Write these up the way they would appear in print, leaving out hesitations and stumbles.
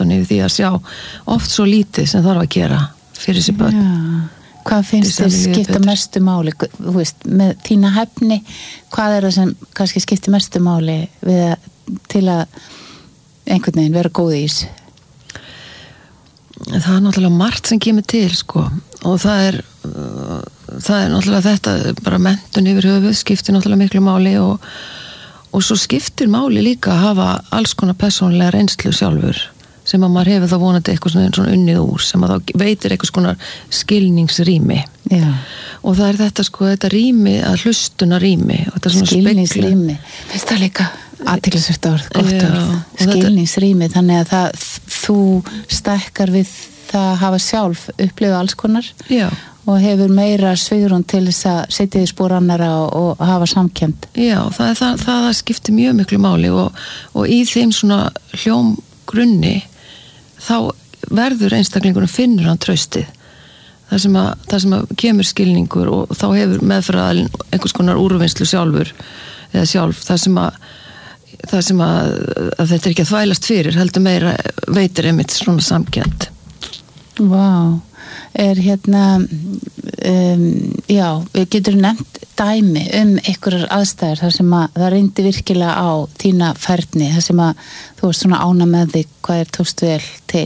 þreyttan yfir því að sjá oft svo lítið sem þarf að gera fyrir þessi börn. Já. Hvað finnst þér skipta mestu máli, þú veist, með þína hæfni, hvað það sem kannski skipta mestu máli til að einhvern veginn vera góð í þessu? Það er náttúrulega margt sem kemur til, sko, og það er náttúrulega þetta, bara menntun yfir höfuð skiptir náttúrulega miklu máli og svo skiptir máli líka að hafa alls konar persónulega reynslu sjálfur sem að maður hefur þá vonandi eitthvað svona unnið úr sem að þá veitir eitthvað konar skilningsrými. Já. Og það er þetta, sko, þetta rými að hlustuna rými. Skilningsrými. Finnst það líka athyglisvert orð, gott orð. Skilningsrými, þannig að þú stækkar við það að hafa sjálf upplifa alls konar. Já. Og hefur meira svigrún til þess að setja í spór annara og hafa samkennd. Já, það skiptir mjög miklu máli og í þeim svona hljómgrunni þá verður einstaklingurinn finnur hann traustið. Það sem að kemur skilningur og þá hefur meðferðarinn einhvers konar úrvinnslu sjálfur eða sjálf, það sem að þetta er ekki að þvælast fyrir, heldur meira veitir einmitt svona samkennd. Vá, já, getur nefnt dæmi einhverjar aðstæður þar sem að það reyndi virkilega á þína ferni, þar sem að þú varst svona ána með þig, hvað tókst vel til?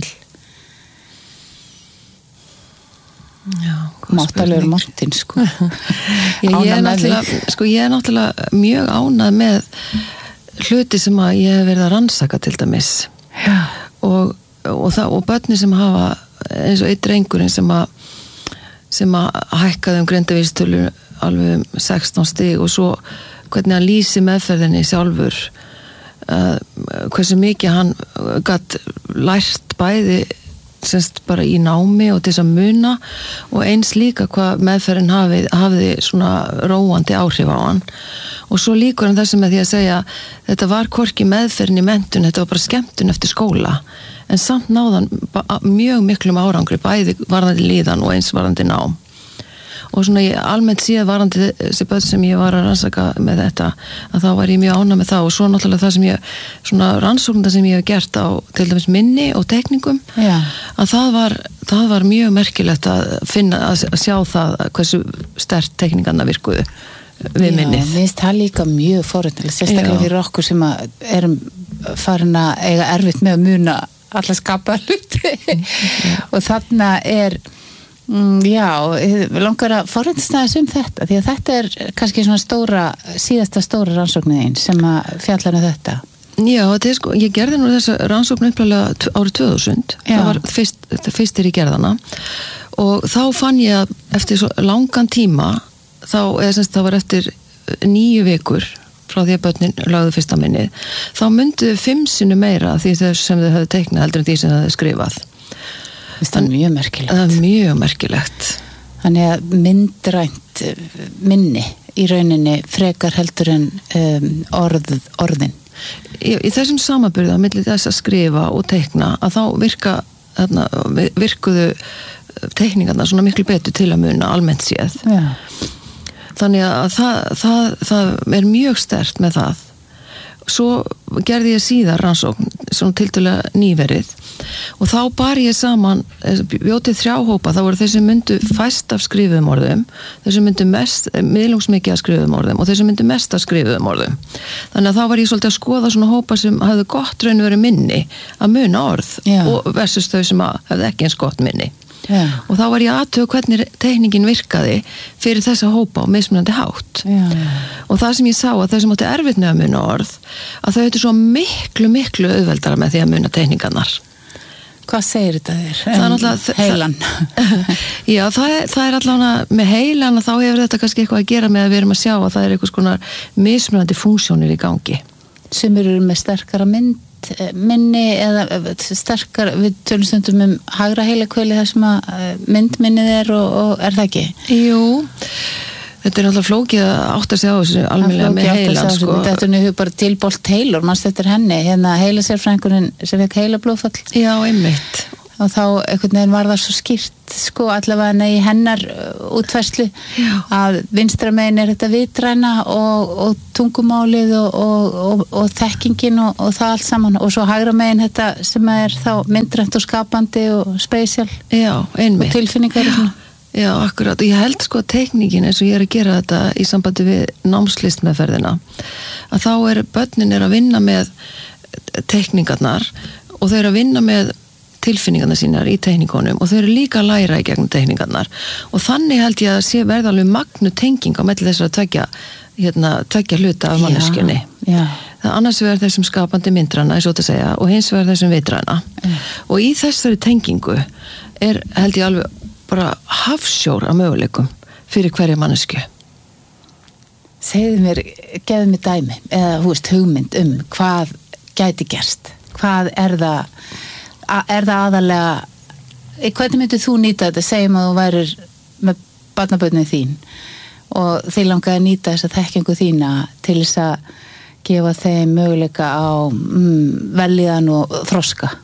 Já, máttalegur Martin, sko. Ég er náttúrulega mjög ánað með hluti sem að ég hef verið að rannsaka til dæmis. Já. Og börni sem hafa eins og einn drengurinn sem að hækkaði greindarvísitölu alveg 16 stig og svo hvernig hann lýsi meðferðinni sjálfur, hversu mikið hann gat lært bæði semst bara í námi og til þess að muna og eins líka hvað meðferðin hafði svona róandi áhrif á hann og svo líkur hann þessi með því að segja þetta var hvorki meðferðin í menntun, þetta var bara skemmtun eftir skóla en samt náðan mjög miklum árangri bæði varðandi líðan og eins varðandi nám og svona ég almennt síðan varðandi þessi börn sem ég var að rannsaka með þetta að þá var ég mjög ánægð með það og svo náttúrulega það sem ég svona rannsóknir sem ég hef gert á til dæmis minni og tekningum að það var mjög merkilegt að finna að sjá það hversu sterkt tekningarna virkuðu við minnið. Já, minnst það líka mjög forréttnilegt, sérstaklega fyrir okkur sem erum farin að eiga erfitt með að muna alla skapa hluti og þarna langar að forréttast aðeins þetta því að þetta er kannski svona síðasta stóra rannsóknin sem að fjallar þetta. Já, sko, ég gerði nú þessa rannsókn upplega árið 2000 það var fyrstir í gerðana og þá fann ég að eftir svo langan tíma það var eftir 9 vikur frá því að börnin lagðu fyrsta minnið þá myndu 5 sinnum meira því sem þau höfðu teiknað heldur en því sem þau höfðu skrifað. Það er mjög merkilegt. Það er mjög merkilegt. Þannig að myndrænt minni í rauninni frekar heldur en orðin. Í þessum samanburði á milli þess að skrifa og teikna að þá virkuðu teikningarna svona miklu betur til að muna almennt séð. Já. Þannig að það er mjög sterkt með það. Svo gerði ég síðar rannsókn, svona tiltölulega nýverið og þá bar ég saman, bjótið 3 hópa, það voru þeir sem myndu fæst af skrifuðum orðum, þeir sem myndu miðlungsmikið af skrifuðum orðum og þeir sem myndu mest af skrifuðum orðum. Þannig að þá var ég svolítið að skoða svona hópa sem hafði gott raun verið minni að muna orð og versus þau sem hafði ekki eins gott minni. Já. Og þá var ég aðtögu hvernig teikningin virkaði fyrir þessa hópa á mismunandi hátt og það sem ég sá að þau sem átti erfitt með að muna orð að þau höfðu svo miklu auðveldara með því að muna teikningarnar. Hvað segir þetta þér? Það er náttúrulega heilan. Já, það er allavega með heilan að þá hefur þetta kannski eitthvað að gera með að við erum að sjá að það er einhvers konar mismunandi funksjónir í gangi. Sumir eru með sterkara minni eða sterkar, við tölum stundum hægra heilakvöli þar sem að myndminnið og er það ekki? Jú, þetta er náttúrulega flókið að átta sig á þessu almennilega með heilan, sko. Þetta er nú bara Dilbolt Taylor, manst þetta er henni, heilasérfræðingurinn sem fekk heilablóðfall. Já, einmitt. og þá einhvern veginn var það svo skýrt sko allavega í hennar útfærslu að vinstra megin þetta vitræna og tungumálið og þekkingin og það allt saman og svo hægra megin þetta sem þá myndrænt og skapandi og spesial og tilfinningar og svona. Já, akkurat. Ég held sko að teikningin eins og ég að gera þetta í sambandi við námslistmeðferðina að þá börnin að vinna með teikningarnar og þau að vinna með tilfinningarnar sínar í teikningunum og þau líka að læra í gegnum teikningarnar og þannig held ég að verða alveg magnu tenging á milli þessar að tvekja hluta af manneskjunni. Það annars verður þessum skapandi myndræna eins og þetta segja og hins verður þessum vitræna og í þessari tengingu held ég alveg bara hafsjór af möguleikum fyrir hverja mannesku. Segðu mér, gefðu mér dæmi eða hugmynd hvað gæti gerst. Hvað það aðalega hvernig myndir þú nýta þetta? Segjum að þú værir með barnabörnin þín og þið langaði að nýta þessa þekkingu þína til þess að gefa þeim möguleika á vellíðan og þroska.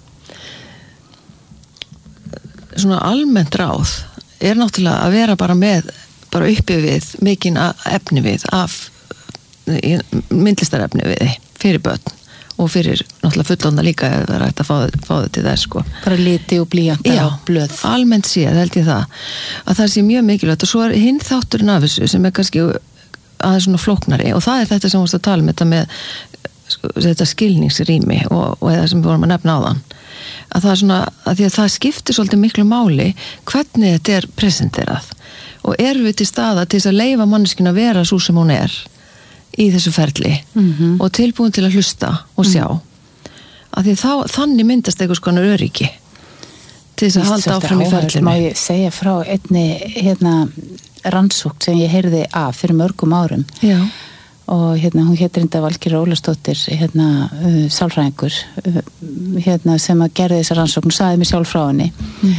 Svona almennt ráð náttúrulega að vera bara uppi við mikinn efni við af myndlistarefni við fyrir börn og fyrir náttúrulega fullorðna líka ef það hægt að fá þau til þess sko. Bara liti og blýanta og blöð. Já, almennt séð held ég að það sé mjög mikilvægt og svo hinn þátturinn af þessu sem kannski aðeins svona flóknari og það þetta sem við varst að tala þetta með þetta skilningsrými og eða sem við vorum að nefna áðan að það svona, að því að það skiptir svolítið miklu máli hvernig þetta presenterað og við til staða til þess að leyfa manneskinu að vera svo sem hún í þessu ferli og tilbúin til að hlusta og sjá að því þannig myndast einhvers konar öryggi til þess að halda áfram í ferlinu. Má ég segja frá einni rannsókn sem ég heyrði af fyrir mörgum árum og hún heitir Ynda Valgerður Ólafsdóttir sálfræðingur sem að gerði þessa rannsókn og sagði mér sjálf frá henni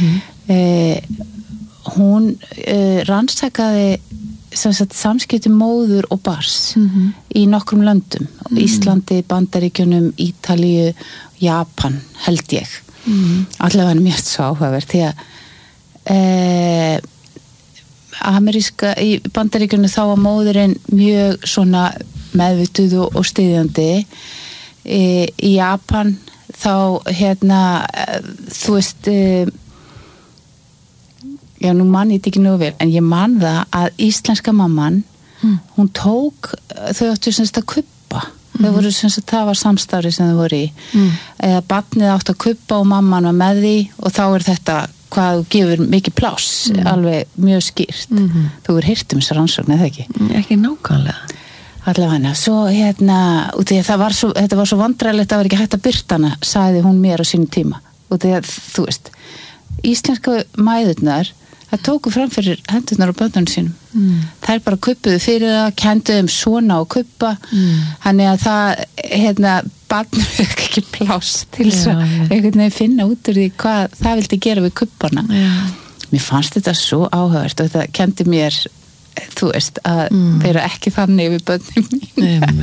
hún rannsakaði samskipti móður og bars í nokkrum löndum Íslandi, Bandaríkjunum, Ítalíu Japan held ég allavega mjög svo áhugavert því að ameríska í Bandaríkjunum þá var móðurinn mjög svona meðvituð og styðjandi í Japan þá þú veist já nú man ég þetta ekki nú vel en ég man það að íslenska mamman hún tók þau áttu semst að kubba þau voru semst að það var samstarfi sem þau voru í eða barnið átt að kubba og mamman var með því og þá þetta hvað gefur mikið pláss alveg mjög skýrt þú heyrt þessar rannsókn eða ekki? Ekki nákvæmlega allavega, svo út í að þetta var svo vandræðilegt að vera ekki hægt að birta hana sagði hún mér á sínum tíma út í að þú veist íslenska mæðurnar það tóku fram fyrir hendurnar á börnunum sínum þær bara kuppuðu fyrir það kenduðu svona og kuppa þannig að það barnur ekki pláss til þess að einhvern veginn finna út úr því hvað það vildi gera við kuppana mér fannst þetta svo áhugavert og þetta kendi mér þú veist að vera ekki þannig við börnum mín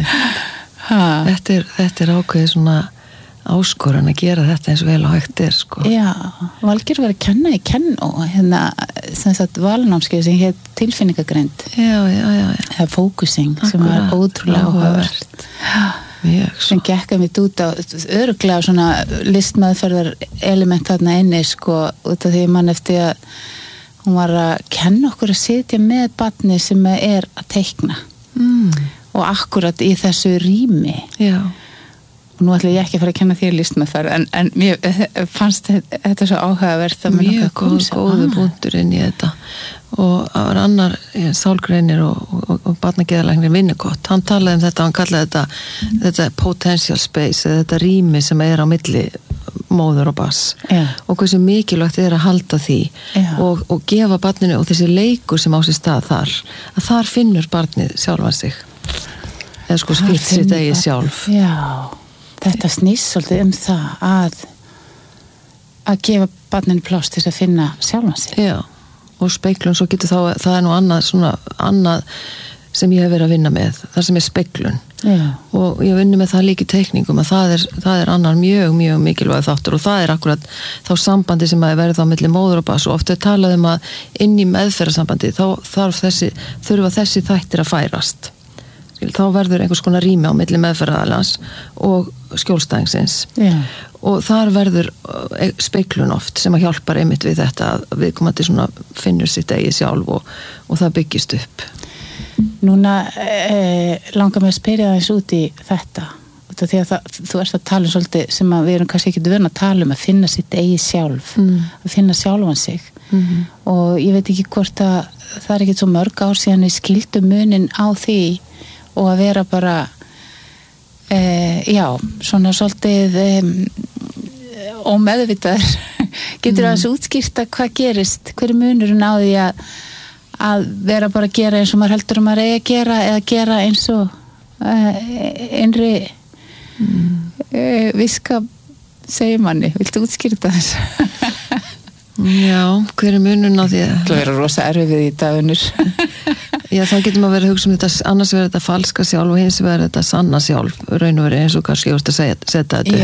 þetta ákveðið svona áskorun að gera þetta eins og vel og hægt sko. Já, Valgerður var að kenna í Kennó sem sagt valnámskeið sem hétt tilfinningagreind eða fókusing sem var ótrúlega áhugavert sem gekk að mitt út á örugglega svona listmeðferðar element þarna inni sko út af því mann eftir að hún var að kenna okkur að sitja með barni sem að teikna og akkurat í þessu rými nú ætla ég ekki að fara að kenna þér listmeðferð en mér fannst þetta svo áhugavert mjög góðu punktur inn í þetta og það var annar sálgreinir og barnageðalæknir Vinnukott, hann talaði þetta, hann kallaði þetta potential space eða þetta rými sem á milli móður og barns og hversu mikilvægt að halda því og gefa barninu og þessi leikur sem á sér stað að þar finnur barnið sjálfan sig eða sko skipt sitt eigið sjálf þetta snýst svolítið það að gefa barninu pláss til að finna sjálfan sig og speiklun, svo getur það nú annað sem ég hef verið að vinna með, það sem er speiklun og ég vinni með það líka í teikningum að það er annar mjög, mjög mikilvæg þáttur og það akkurat þá sambandi sem að verða á milli móður og barns og oft talað að inn í meðferðarsambandi þá þurfa þessi þættir að færast. Þá verður einhvers konar rými á milli meðferðaraðilans og skjólstæðingsins og þar verður speglun oft sem að hjálpar einmitt við þetta að viðkomandi svona finnur sitt eigi sjálf og það byggist upp. Núna langar mig að spyrja þess út í þetta því að þú ert að tala svolítið sem að við erum kannski ekki vön að tala að finna sitt eigi sjálf að finna sjálfan sig og ég veit ekki hvort að það er ekki svo mörg ár síðan við skildum munin á því og að vera bara svona svolítið ómeðvitaður getur aðeins útskýrt að hvað gerist hver er munurinn á því að vera bara að gera eins og maður heldur maður eigi að gera eða gera eins og innri viska segir manni, viltu útskýrta þess? Já, hver er munurinn á því að það vera rosa erfið í dagunir Já, þá getur maður verið að hugsa þetta annars verið þetta falska sjálf og hins verið þetta sanna sjálf raun og verið eins og kannski ég vorst að setja þetta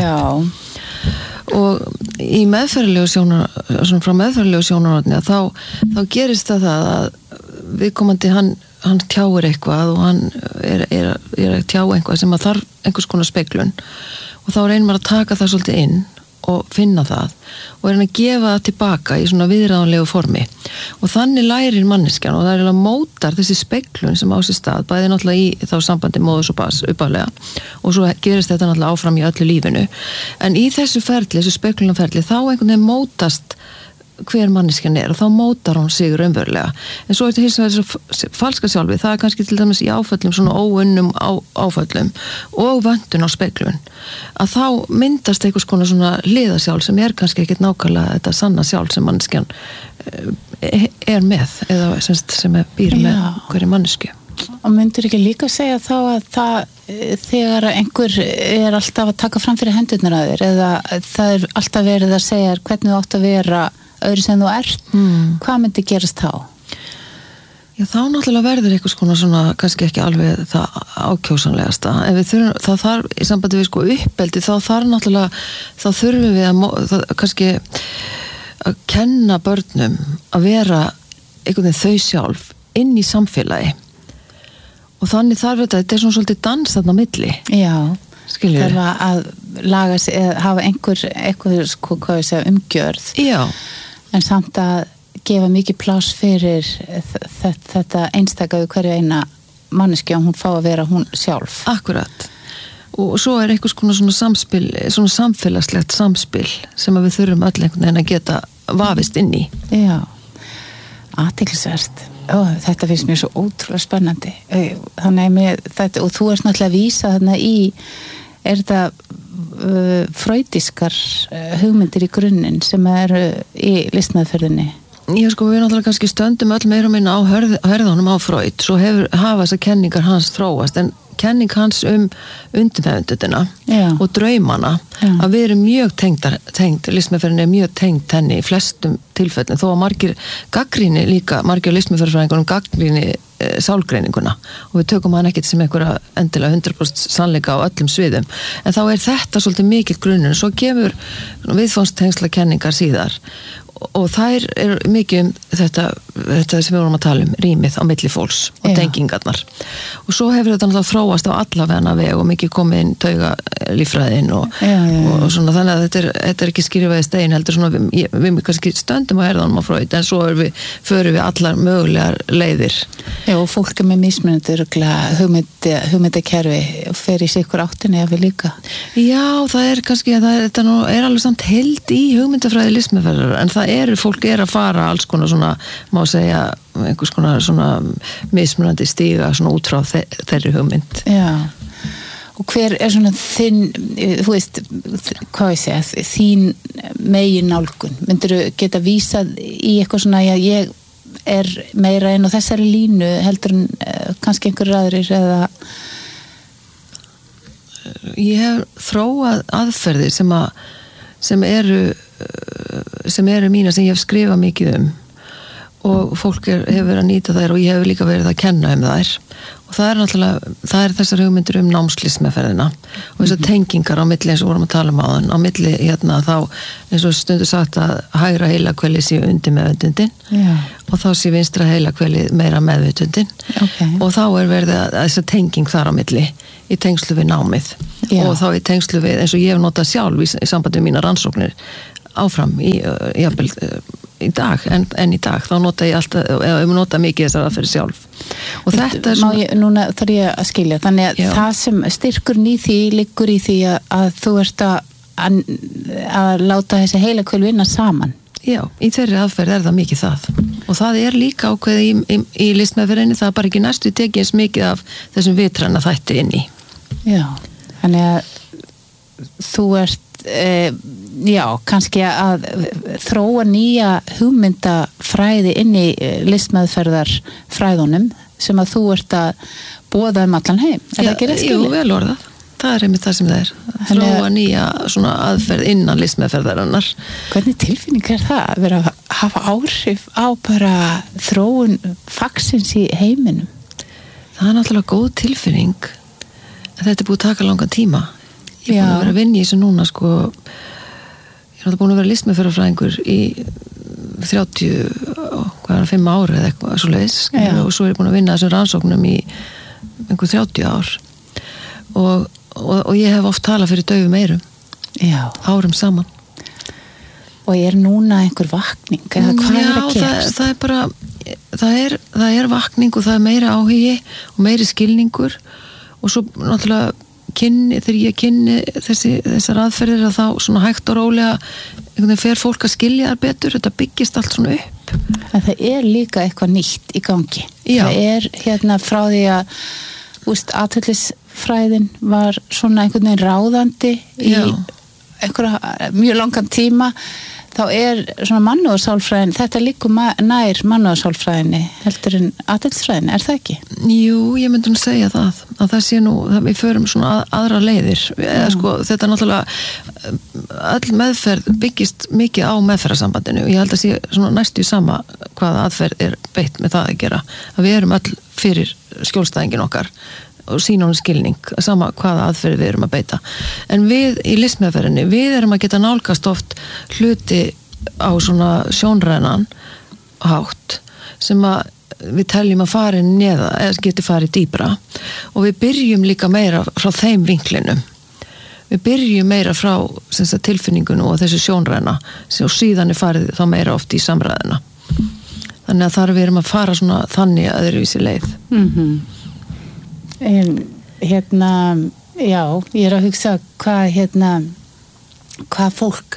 Já og í meðferðilegu svona frá meðferðilegu sjónarhorni þá gerist það að viðkomandi hann tjáir eitthvað og hann er að tjá eitthvað sem að þarf einhvers konar speglun og þá reynir maður að taka það svolítið inn og finna það og er hann að gefa það tilbaka í svona viðráðanlegu formi og þannig lærir manneskjan og það mótar þessi speglun sem á sér stað bæði náttúrulega í þá sambandi móðurs og barns upphaflega og svo gerist þetta náttúrulega áfram í öllu lífinu en í þessu ferli, þessu speglunarferli þá einhvern veginn mótast hver manneskjan og þá mótar hún sig raunverulega en svo er þetta hins vegar þessu falska sjálfi það kannski til dæmis í áföllum svona óunnum áföllum og vöntun á speglun að þá myndast einhvers konar svona hliðasjálf sem kannski ekkert nákvæmlega þetta sanna sjálf sem manneskjan er með eða sem býr með hverju mannesku og myndur ekki líka segja þá að það þegar einhver er alltaf að taka fram fyrir hendurnar að þér eða það er alltaf verið að segja hvernig þú átt að vera öðru sem þú ert, hvað myndi gerast þá? Já, þá náttúrulega verður einhvers konar svona, kannski ekki alveg það ákjósanlegasta, en við þurfum, það þarf í sambandi við uppeldi, þá þarf náttúrulega, þá þurfum við kannski að kenna börnum að vera einhvern veginn þau sjálf inn í samfélagi og þannig þarf þetta er svona svolítið dans þarna á milli. Já. Skilur. Þarf að laga sig eða hafa einhver hvað ég segja, umgjörð. Já. En samt að gefa mikið pláss fyrir þetta einstaka við hverju eina manneskja og hún fá að vera hún sjálf. Akkurat. Og svo er einhvers konar svona samspil, svona samfélagslegt samspil sem að við þurfum öll einhvern veginn að geta vafist inn í. Já. Athyglisvert. Þetta finnst mér svo ótrúlega spennandi þannig þetta, og þú ert náttúrulega að vísa þarna í er þetta freudiskar hugmyndir í grunninn sem eru í listmeðferðinni Já, við náttúrulega kannski stöndum öll meira og minna á hörðunum á Freud svo hafa þessar kenningar hans þróast en kenning hans undirmeðvitundina og draumana að við erum mjög tengd listmeðferðin er mjög tengd henni í flestum tilfellum þó að margir listmeðferðfræðingunum gagnrýni sálgreininguna og við tökum hann ekkert sem einhverja endilega 100% sannleika á öllum sviðum en þá er þetta svolítið mikill grunnur svo gefur viðfangstengsla kenningar síðar og þær er mikið þetta sem við vorum að tala rýmið á milli fólks og tengingarnar og svo hefur þetta náttúrulega þróast á allavegna veg og mikið komið inn taugalíffræðin og svona þannig að þetta er ekki skýrifæði stein heldur svona við kannski stöndum á herðanum á Freud en svo förum við allar mögulegar leiðir Já og fólk er með mismunandi hugmyndakerfi og fer í sikur áttinni að við líka Já það er kannski þetta er alveg samt held í hugmyndafræði listmeðferðar en fólk er að fara alls konar svona, má segja einhvers konar svona mismunandi stíga svona út frá þeirri hugmynd. Já. Og hver er svona þinn, þú veist, hvað ég segja, þín megin nálgun? Myndirðu geta vísað í eitthvað svona, já, ég er meira inn á þessari línu heldur en kannski einhverjir aðrir eða Ég hef þróað aðferðir sem eru mína sem ég hef skrifað mikið og fólk hefur verið að nýta þær og ég hefur líka verið að kenna þær og það náttúrulega, það þessar hugmyndir námslistmeðferðina og þessar tengingar á milli eins og vorum að tala áðan, á milli þá eins og stundu sagt að hægra heilahvelið sé undir meðvitundin og þá sé vinstra heilahvelið meira meðvitundin og þá verið að þessar tenging þar á milli í tengslu við námið og þá í tengslu við eins og ég hef notað sjálf í sambandi við mína rannsóknir áfram í dag, en í dag þá nota ég alltaf, nota mikið þessar aðferðir sjálf og þetta er svona núna þarf ég að skilja, þannig að það sem styrkurinn í því liggur í því að þú ert að láta þessi heilahvel vinna saman Já, í þeirri aðferð það mikið það og það líka ákveðið í listmeðferðinni, það bara ekki næstu tekið eins mikið af þessum vitræna þætti inn í Já, þannig að þú ert kannski að þróa nýja hugmyndafræði inn í listmeðferðarfræðunum sem að þú ert að boða allan heim. Er það ekki rétt skilið? Jú, vel orðað. Það einmitt það sem það þróa nýja svona aðferð innan listmeðferðarinnar. Hvernig tilfinning það að vera að hafa áhrif á bara þróun fagsins í heiminum? Það náttúrulega góð tilfinning en þetta búið að taka langan tíma. Ég búin að vera að vinna í þessu núna ég er búin að vera listmeðferðarfræðingur í 35 ári eða eitthvað svoleiðis og svo er ég búin að vinna þessum rannsóknum í einhver 30 ár og ég hef oft talað fyrir daufum eyrum árum saman og er núna einhver vakning eða hvað að gerast? Það er bara það er vakning og það er meira áhugi og meiri skilningur og svo náttúrulega þegar ég kynni þessar aðferðir að þá svona hægt og rólega fer fólk að skilja þar betur, þetta byggist allt svona upp. En það er líka eitthvað nýtt í gangi. Já. Það er frá því að atferlisfræðin var svona einhvern veginn ráðandi í einhverja mjög langan tíma þá er svona mannúðarsálfræðin þetta líkur nær mannúðarsálfræðinni heldur en atferlisfræðin, er það ekki? Jú, ég myndi að segja að það sé nú, við förum svona aðra leiðir eða þetta náttúrulega öll meðferð byggist mikið á meðferðarsambandinu og ég held að sé svona næstu sama hvaða aðferð er beitt með það að gera að við erum öll fyrir skjólstæðingin okkar og sína hún skilning, sama hvaða aðferð við erum að beita. En við í listmeðferðinni, við erum að geta nálgast oft hluti á svona sjónrænan hátt sem að við teljum að fara neða, eða geti farið dýpra og við byrjum líka meira frá þeim vinklinum. Við byrjum meira frá tilfinningunum og þessu sjónræna og síðan farið þá meira oft í samræðina. Þannig að þar við erum að fara svona þannig öðruvísi leið. Ég er að hugsa hvað fólk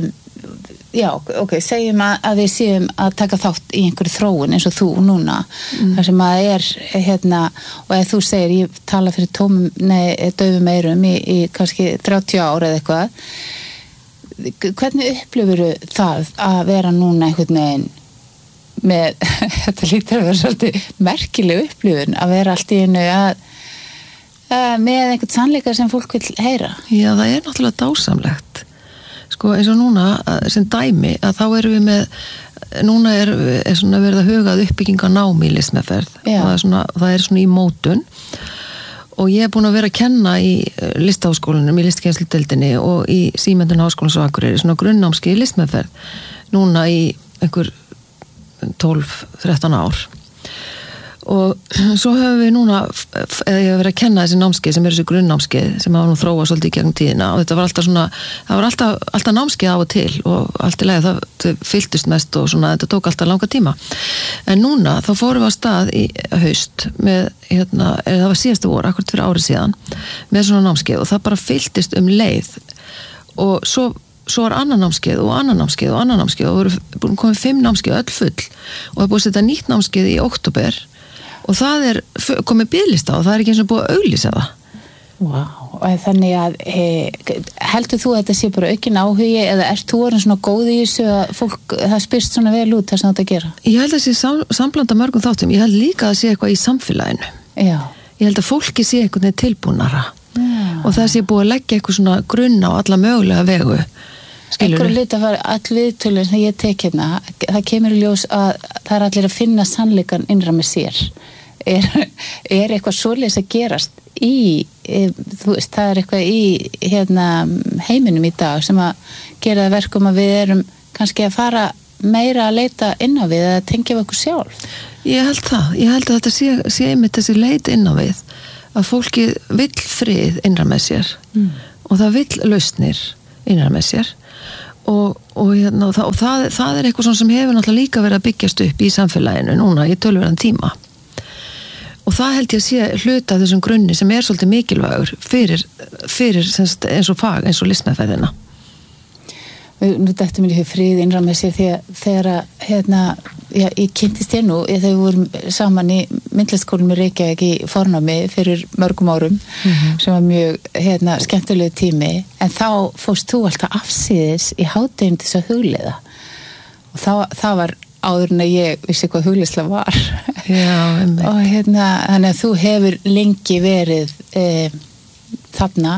segjum að við séum að taka þátt í einhverju þróun eins og þú núna þar sem að og ef þú segir ég tala fyrir daufum eyrum í kannski 30 ár eða eitthvað hvernig upplifir það að vera núna einhvern veginn með, þetta lítur að vera svolítið merkileg upplifun að vera allt í einu með einhvern sannleika sem fólk vil heyra. Já, það er náttúrulega dásamlegt. Eins og núna sem dæmi að þá erum við með núna er svona verið að huga að uppbygging á námi í listmeðferð og það er svona í mótun og ég er búin að vera að kenna í listaháskólanum, í listkennsludeildinni og í Símenntun Háskólans á Akureyri svona grunnnámskeið í listmeðferð núna í einhver 12-13 ár og svo höfum við núna eða ég hef verið að kenna þessi námskeið sem þessi grunnnámskeið sem hafa nú þróað svolítið í gegnum tíðina og þetta var alltaf svona það var alltaf námskeið af og til og allt í lagi það fylltist mest og svona þetta tók alltaf langa tíma en núna þá fórum við á stað í haust með það var síðasta vor, akkurat fyrir árið síðan með svona námskeið og það bara fylltist leið og svo var annan námskeið og annan námskeið og annan námskeið og við vorum komið 5 námskeið öll full og það búið að setja nýtt námskeið í október og það er komið biðlista og það er ekki eins og búið að auglýsa það. Og þannig að heldur þú að þetta sé bara aukin áhugi eða ert þú orðin svona góð í þessu að fólk, það spyrst svona vel út það sem þetta gera? Ég held að það sé samblanda mörgum þáttum, ég held líka að það sé eitthvað í samfélaginu. Já. Ég held að fólki sé einhvern veginn tilbúnara og það sé búið að leggja eitthvað svona grunn á alla mögulega vegu. Einhverju hluti að fara all viðtölur sem ég tek það kemur í ljós að það allir að finna sannleikan innra með sér. Eitthvað svoleiðis að gerast þú veist, það eitthvað í heiminum í dag sem að gera það verkum að við erum kannski að fara meira að leita inn á við að tengja við okkur sjálf? Ég held að þetta sé einmitt þessi leit inn á við að fólki vill frið innra með sér og það vill lausnir innra með sér og það eitthvað sem hefur náttúrulega líka verið að byggjast upp í samfélaginu núna í töluverðan tíma og það held ég að sé hluta af þessum grunni sem svolítið mikilvægur fyrir eins og fag, eins og listmeðferðina. Nú dættum við frið innra með sér þegar ég kynntist nú þegar við vorum saman í myndlistskólanum í Reykjavík í fornámi fyrir mörgum árum sem var mjög skemmtilegu tími en þá fórst þú alltaf afsíðis í hádeginu til þess að hugleiða og það var áður en að ég vissi hvað hugleiðsla var. Já, einmitt. Og þannig að þú hefur lengi verið þarna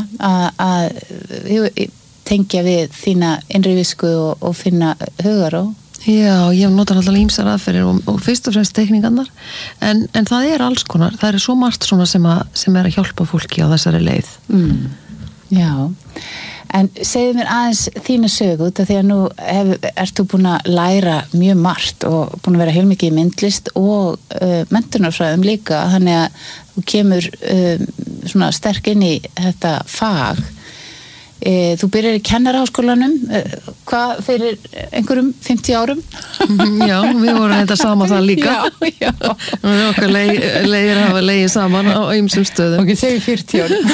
að tengja við þína innri visku og finna hugaró. Já, ég hef notað náttúrulega ýmsar aðferðir og fyrst og fremst teikningarnar en það alls konar, það svo margt svona sem að hjálpa fólki á þessari leið. Já, en segðu mér aðeins þína sögu út af því að nú ert þú búin að læra mjög margt og búin að vera heilmikið í myndlist og menntunarfræðum líka, þannig að þú kemur svona sterk inn í þetta fag. Þú byrjar í kennaraháskólanum hvað fyrir einhverjum 50 árum? Já, við vorum þetta saman það líka. Já. Við okkar leiðir hafa leiðið saman á ýmsum stöðum. Ok, segir 40 árum.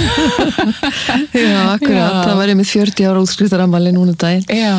Já, akkurat. Það var einmitt 40 ára útskriftarafmæli núna daginn. Já.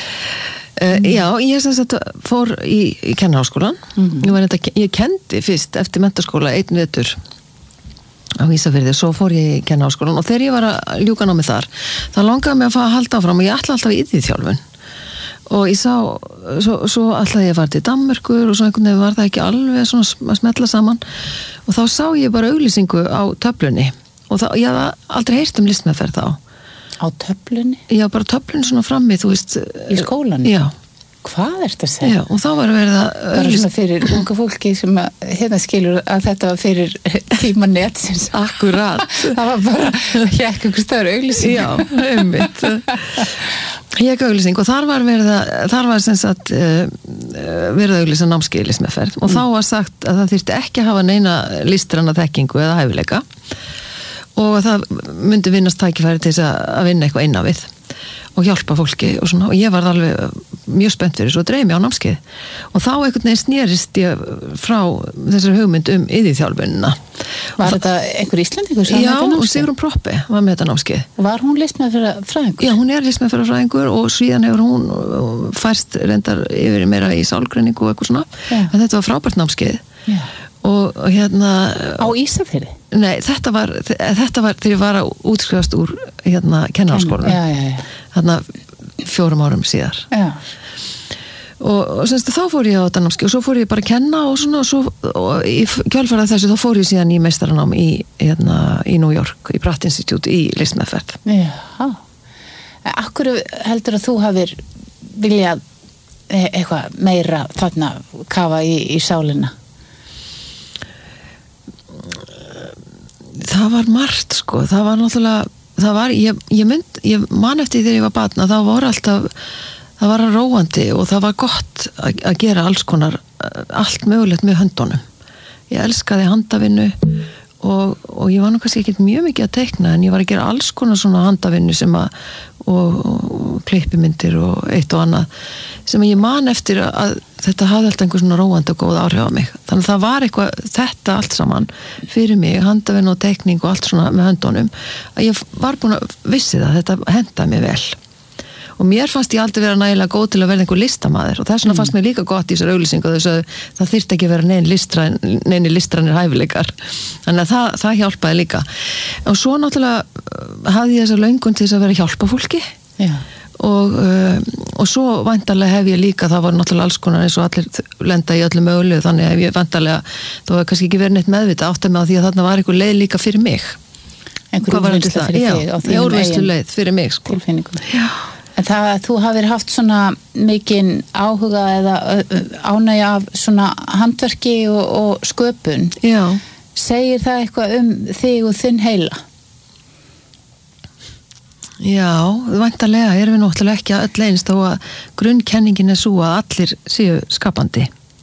Já, ég sem sagt fór í kennaraháskólan. Ég kendi fyrst eftir menntaskóla einn vetur á Ísafirði, svo fór ég í kennaraháskólan og þegar ég var að ljúka námið þar þá langaði mig að halda áfram og ég ætla alltaf í iðjuþjálfun og ég sá, svo ætlaði ég að fara til Danmerkur og svo einhvern veginn var það ekki alveg svona að smetla saman og þá sá ég bara auglýsingu á töflunni og ég hafði aldrei heyrt listmeðferð þá. Á töflunni? Já, bara töflunni svona frammi, þú veist. Í skólanum? Já. Hvað ert að segja? Já, og þá var verið að bara svona fyrir unga fólki sem skilur að þetta var fyrir tíma netsins. Akkurat. Það var bara hékk einhver stöður auglýsing. Já, einmitt. Hékk auglýsing og þar var sem sagt verið að auglýsa námskeið í listmeðferð og þá var sagt að það þyrfti ekki að hafa neina listræna þekkingu eða hæfileika og það myndi vinnast tækifæri til þess að vinna eitthvað inn á við og hjálpa fólki og svona og ég var alveg mjög spennt fyrir svo dreif mig á námskeið og þá einhvern veginn snerist ég frá þessari hugmynd iðjuþjálfunina. Var þetta einhver Íslendingur? Já, og Sigrún Proppi var með þetta námskeið. Og var hún listmeðferðarfræðingur? Já, hún listmeðferðarfræðingur og síðan hefur hún færst reyndar yfir meira í sálgreiningu og eitthvað svona. En þetta var frábært námskeið. Já. Og á Ísafirði? Nei, þetta var þegar ég var að útskrifast úr kennaraháskólanum. Já. Þarna 4 árum síðar. Já. Og semst þá fór ég á þetta námskeið og svo fór ég bara að kenna og svona og í kjölfarið þessu þá fór ég síðan í meistaranám í New York, í Pratt Institute í listmeðferð. Já. Akkur heldur að þú hafir viljað eitthvað meira þarna kafa í sálina? Það var margt sko, það var náttúrulega ég man eftir þegar ég var barn að það var róandi og það var gott að gera alls konar, allt mögulegt með höndunum. Ég elskaði handavinnu og ég var nú kannski ekki mjög mikið að teikna en ég var að gera alls konar svona handavinnu og klippimyndir og eitt og annað sem ég man eftir að þetta hafði alltaf einhver svona róandi og góð áhrif á mig. Þannig að það var eitthvað, þetta allt saman fyrir mig, handavinnu og teikning og allt svona með höndunum að ég var búin að vissi það, þetta hendaði mér vel. Og mér fannst ég aldrei vera nægilega góð til að verða einhver listamaður og þess vegna fannst mér líka gott í þessar auglýsingu þess að það þyrfti ekki að vera neini listrænir hæfileikar. Þannig að það hjálpaði líka. Og svo náttúrulega hafði ég þessa löngun til þess að vera að hjálpa fólki. Já. Og svo væntanlega hef ég líka, það var náttúrulega alls konar eins og allir lenda í öllu mögulegu, þannig hef ég væntanlega, þá var kannski ekki verið neitt meðvita átt að mig á því að þarna var einhver leið líka fyrir mig. Einhver úrvinnsla fyrir þig á þínum eigin leið fyrir mig sko. Tilfinningum. Já. En það að þú hafir haft svona mikinn áhuga eða ánægja af svona handverki og sköpun. Já. Segir það eitthvað þig og þinn heila? Já, væntanlega erum við náttúrulega ekki öll eins þó að grunnkenningin svo að allir séu skapandi.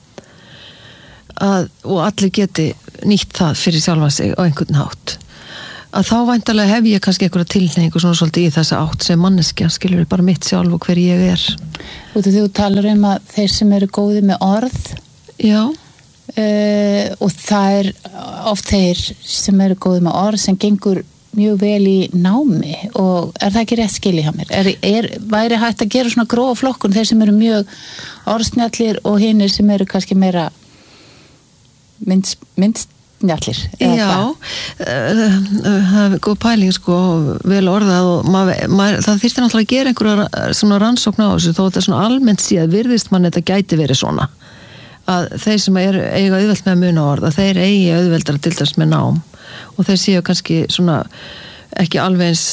Og allir geti nýtt það fyrir sjálfa sig á einhvern hátt. Að þá væntanlega hef ég kannski einhverja tilhneigingu svona svolítið í þessa átt sem manneskja, skilur við bara mitt sjálf og hver ég er. Og þú talar að þeir sem eru góði með orð. Já. Og það oft þeir sem eru góði með orð sem gengur mjög vel í námi og það ekki rétt skilið hjá mér? Væri hægt að gera svona grófa flokkun þeir sem eru mjög orðsnjallir og hinir sem eru kannski meira minnst njallir. Já, það er góð pæling sko, vel orðað og það þyrfti náttúrulega að gera einhverja svona rannsókn á þessu þó þetta svona almennt síðan virðist mann þetta gæti verið svona að þeir sem eiga auðvelt með að muna orð að þeir eigi auðveldar að dildast með nám og þeir séu kannski svona ekki alveg eins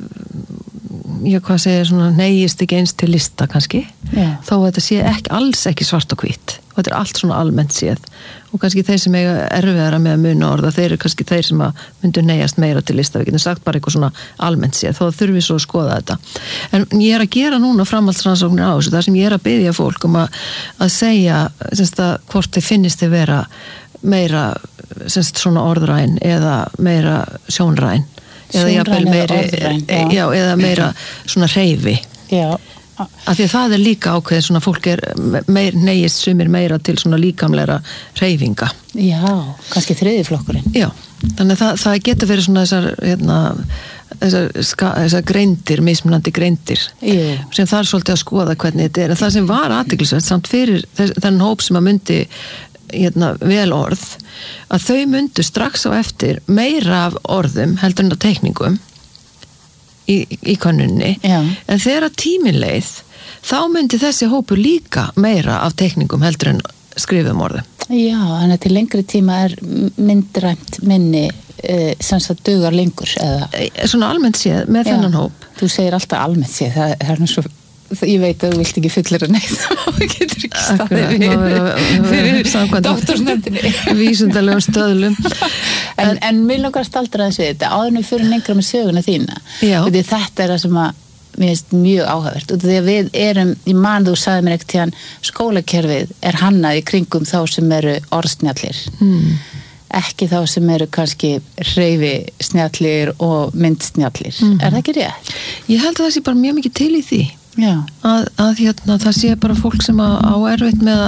svona neyist ekki eins til lista kannski þó að þetta sé alls ekki svart og hvítt og þetta allt svona almennt séð og kannski þeir sem eiga erfiðara með að muna orða þeir eru kannski þeir sem að myndu neyjast meira til lista, við getum sagt bara eitthvað svona almennt séð, þó þurfum við svo að skoða þetta en ég að gera núna framhaldsrannsóknir á þessu, þar sem ég að biðja fólk að segja hvort þeir finnist þeir vera meira svona orðræn eða meira sjónræn eða jafnvel meiri eða meira svona hreyfi af því að það er líka ákveðið svona fólk neyjist sumir meira til svona líkamlegra hreyfinga. Já, kannski þriðji flokkurinn. Já, þannig að það getur verið svona þessar greindir, mismunandi greindir sem það er svolítið að skoða hvernig þetta en það sem var athyglisvert samt fyrir þennan hóp sem að myndi vel orð að þau myndu strax á eftir meira af orðum heldur en á teikningum í könnunni en þegar tíminn leið þá myndi þessi hópur líka meira af teikningum heldur en skrifum orðum. Já, þannig að til lengri tíma myndrænt minni sem það dugar lengur eða? Svona almennt séð með þennan hóp. Þú segir alltaf almennt séð, það er svo ég veit að þú vilt ekki fullera neitt og getur ekki staðið fyrir doktorsnefndinni vísindalegum stöðlum en mér langar að staldra þessu þetta áður en við fyrir lengra með söguna þína þetta er það sem að mér finnst mjög áhugavert og því að við ég man þú sagði mér ekkert tíðan skólakerfið hannað í kringum þá sem eru orðsnjallir ekki þá sem eru kannski hreyfisnjallir og myndsnjallir er það ekki rétt? Ég held að það sé bara mjög mikið til í því að það sé bara fólk sem á erfitt með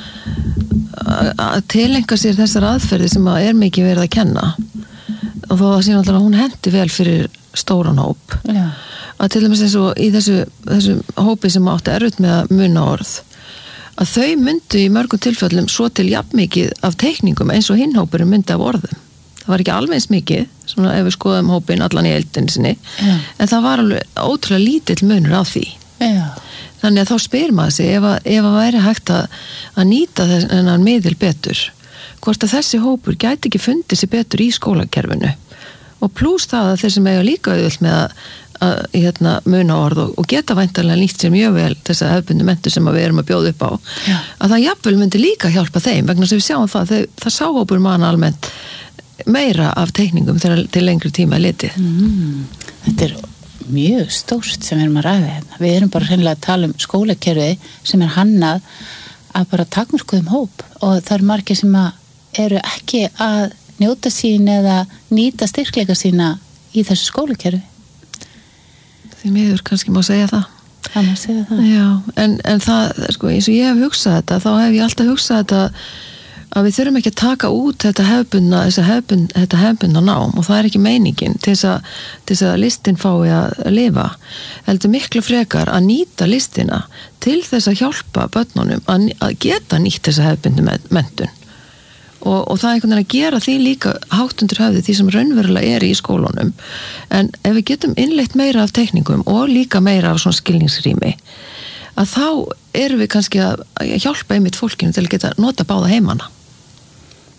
að tilenga sér þessar aðferði sem að mikið verið að kenna og þó að sé náttúrulega hún hendi vel fyrir stóran hóp að til dæmis eins og í þessu hópi sem átti erfitt með að muna orð að þau myndu í mörgum tilfellum svo til jafn mikið af teikningum eins og hinn hópurinn myndi af orðum það var ekki alveg eins mikið svona ef við skoðum hópinn allan í eldinni sinni en það var alveg ótrúlega lítill munur á því þannig að þá spyr maður sig ef að væri hægt að nýta þennan miðil betur hvort að þessi hópur gæti ekki fundið sér betur í skólakerfinu og plús það að þeir sem eiga líka auðvelt með að muna orð og geta væntanlega nýtt sér mjög vel þessa hefðbundnu menntun sem við erum að bjóða upp á að það jafnvel myndi líka hjálpa þeim vegna sem við sjáum það sá hópur mann almennt meira af teikningum þegar til lengri tíma er litið Þetta er mjög stórt sem við erum að ræða hérna. Við erum bara hreinlega að tala skólakerfi sem hannað að bara takmörkuðum hóp og það eru margir sem eru ekki að njóta sín eða nýta styrkleika sína í þessu skólakerfi. Því miður kannski má segja það. Það má segja það. Já, en það, sko, eins og ég hef hugsað þetta, þá hef ég alltaf hugsað þetta að við þurfum ekki að taka út þetta hefðbundna nám og það er ekki meiningin til þess að listin fái að lifa heldur miklu frekar að nýta listina til þess að hjálpa börnunum að geta nýtt þessa hefðbundnu menntun og það er einhvern veginn að gera því líka hátt undir höfði því sem raunverulega er í skólunum en ef við getum innleitt meira af teikningum og líka meira af svona skilningsrými að þá erum við kannski að hjálpa einmitt fólkinu til að geta nota báða heimana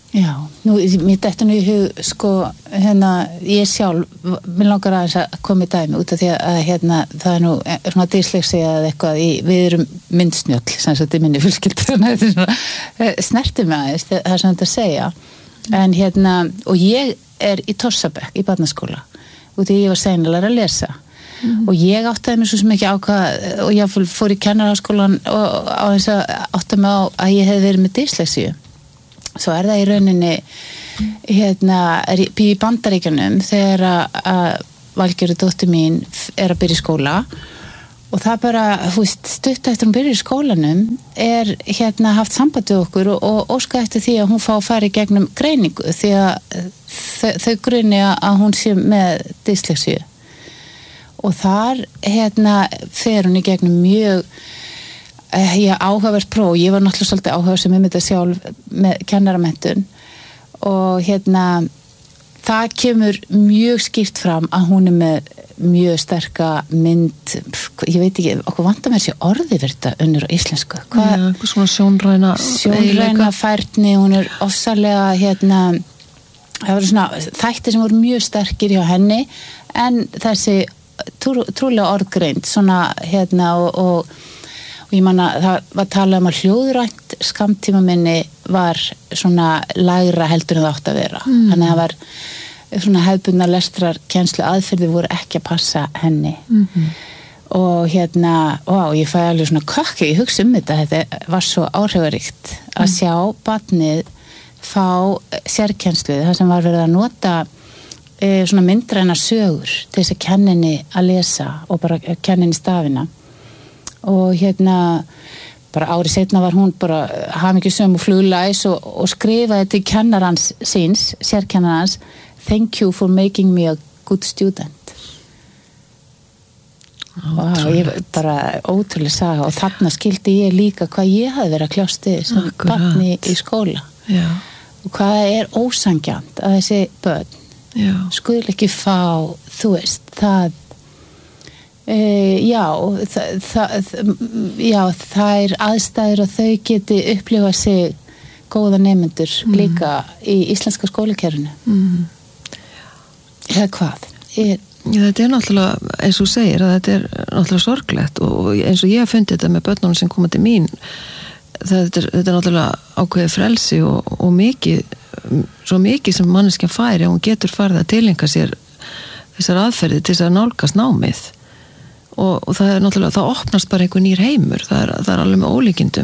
Já, mér dettur nú í hug, sko, ég sjálf, mér langar aðeins að koma í dæmi út af því að það nú svona dyslexía eða eitthvað við erum myndsnjöll, sem sagt í minni fjölskyldu, þannig að þetta svona snerti mig aðeins, það sem þetta segja, en og ég í Torsabekk, í barnaskóla, út af því ég var seinlega að lesa. Og ég áttaði mig svo sem ekki á hvað, og ég fór í kennaraháskólan og á þess að áttaði mig á að ég hefði verið með dyslexíu. Svo það í rauninni í Bandaríkjunum þegar að Valgerður dóttir mín að byrja í skóla og það bara, stutt eftir hún byrja í skólanum haft samband við okkur og óska eftir því að hún fá að fara í gegnum greiningu því að þau grunni að hún sé með dyslexíu og þar fer hún í gegnum mjög áhugavert próf, ég var náttúrulega svolítið áhuga sem þetta sjálf með kennaramenntun og það kemur mjög skýrt fram að hún með mjög sterka mynd, ég veit ekki okkur vantar mér sér orði fyrir þetta unnur á íslensku svona sjónræna færni, hún ofsalega það voru svona þættir sem voru mjög sterkir hjá henni en þessi trúlega orðgreind svona og ég man að það var talað að hljóðrænt skammtímaminni var svona lægra heldur en það átt að vera. Þannig að það var svona hefðbundna lestrar kennslu aðferðir voru ekki að passa henni. Og ég fæ alveg svona kökki, ég hugsa þetta var svo áhrifaríkt að sjá barnið fá sérkennslu, það sem var verið að nota svona myndrænar sögur til þess að kenna henni að lesa og bara kenna henni stafina. Og bara árið seinna var hún bara hamingjusöm og fluglæs og skrifaði til kennarans síns, sérkennarans thank you for making me a good student og ég bara ótrúlega saga og þarna skildi ég líka hvað ég hafði verið að kljást sem barni í skóla og hvað ósanngjarnt að þessi börn skuli ekki fá það þær aðstæður og þau geti upplifað sig góða nemendur líka í íslenska skólakerfinu eða hvað þetta náttúrulega eins og segir að þetta náttúrulega sorglegt og eins og ég hef fundið þetta með börnunum sem koma til mín þetta náttúrulega ákveðið frelsi og svo mikið sem manneskja færi og hún getur farið að tileinka sér þessar aðferði til þess að nálgast námið og það náttúrulega, það opnast bara einhver nýr heimur, það er alveg með ólíkindum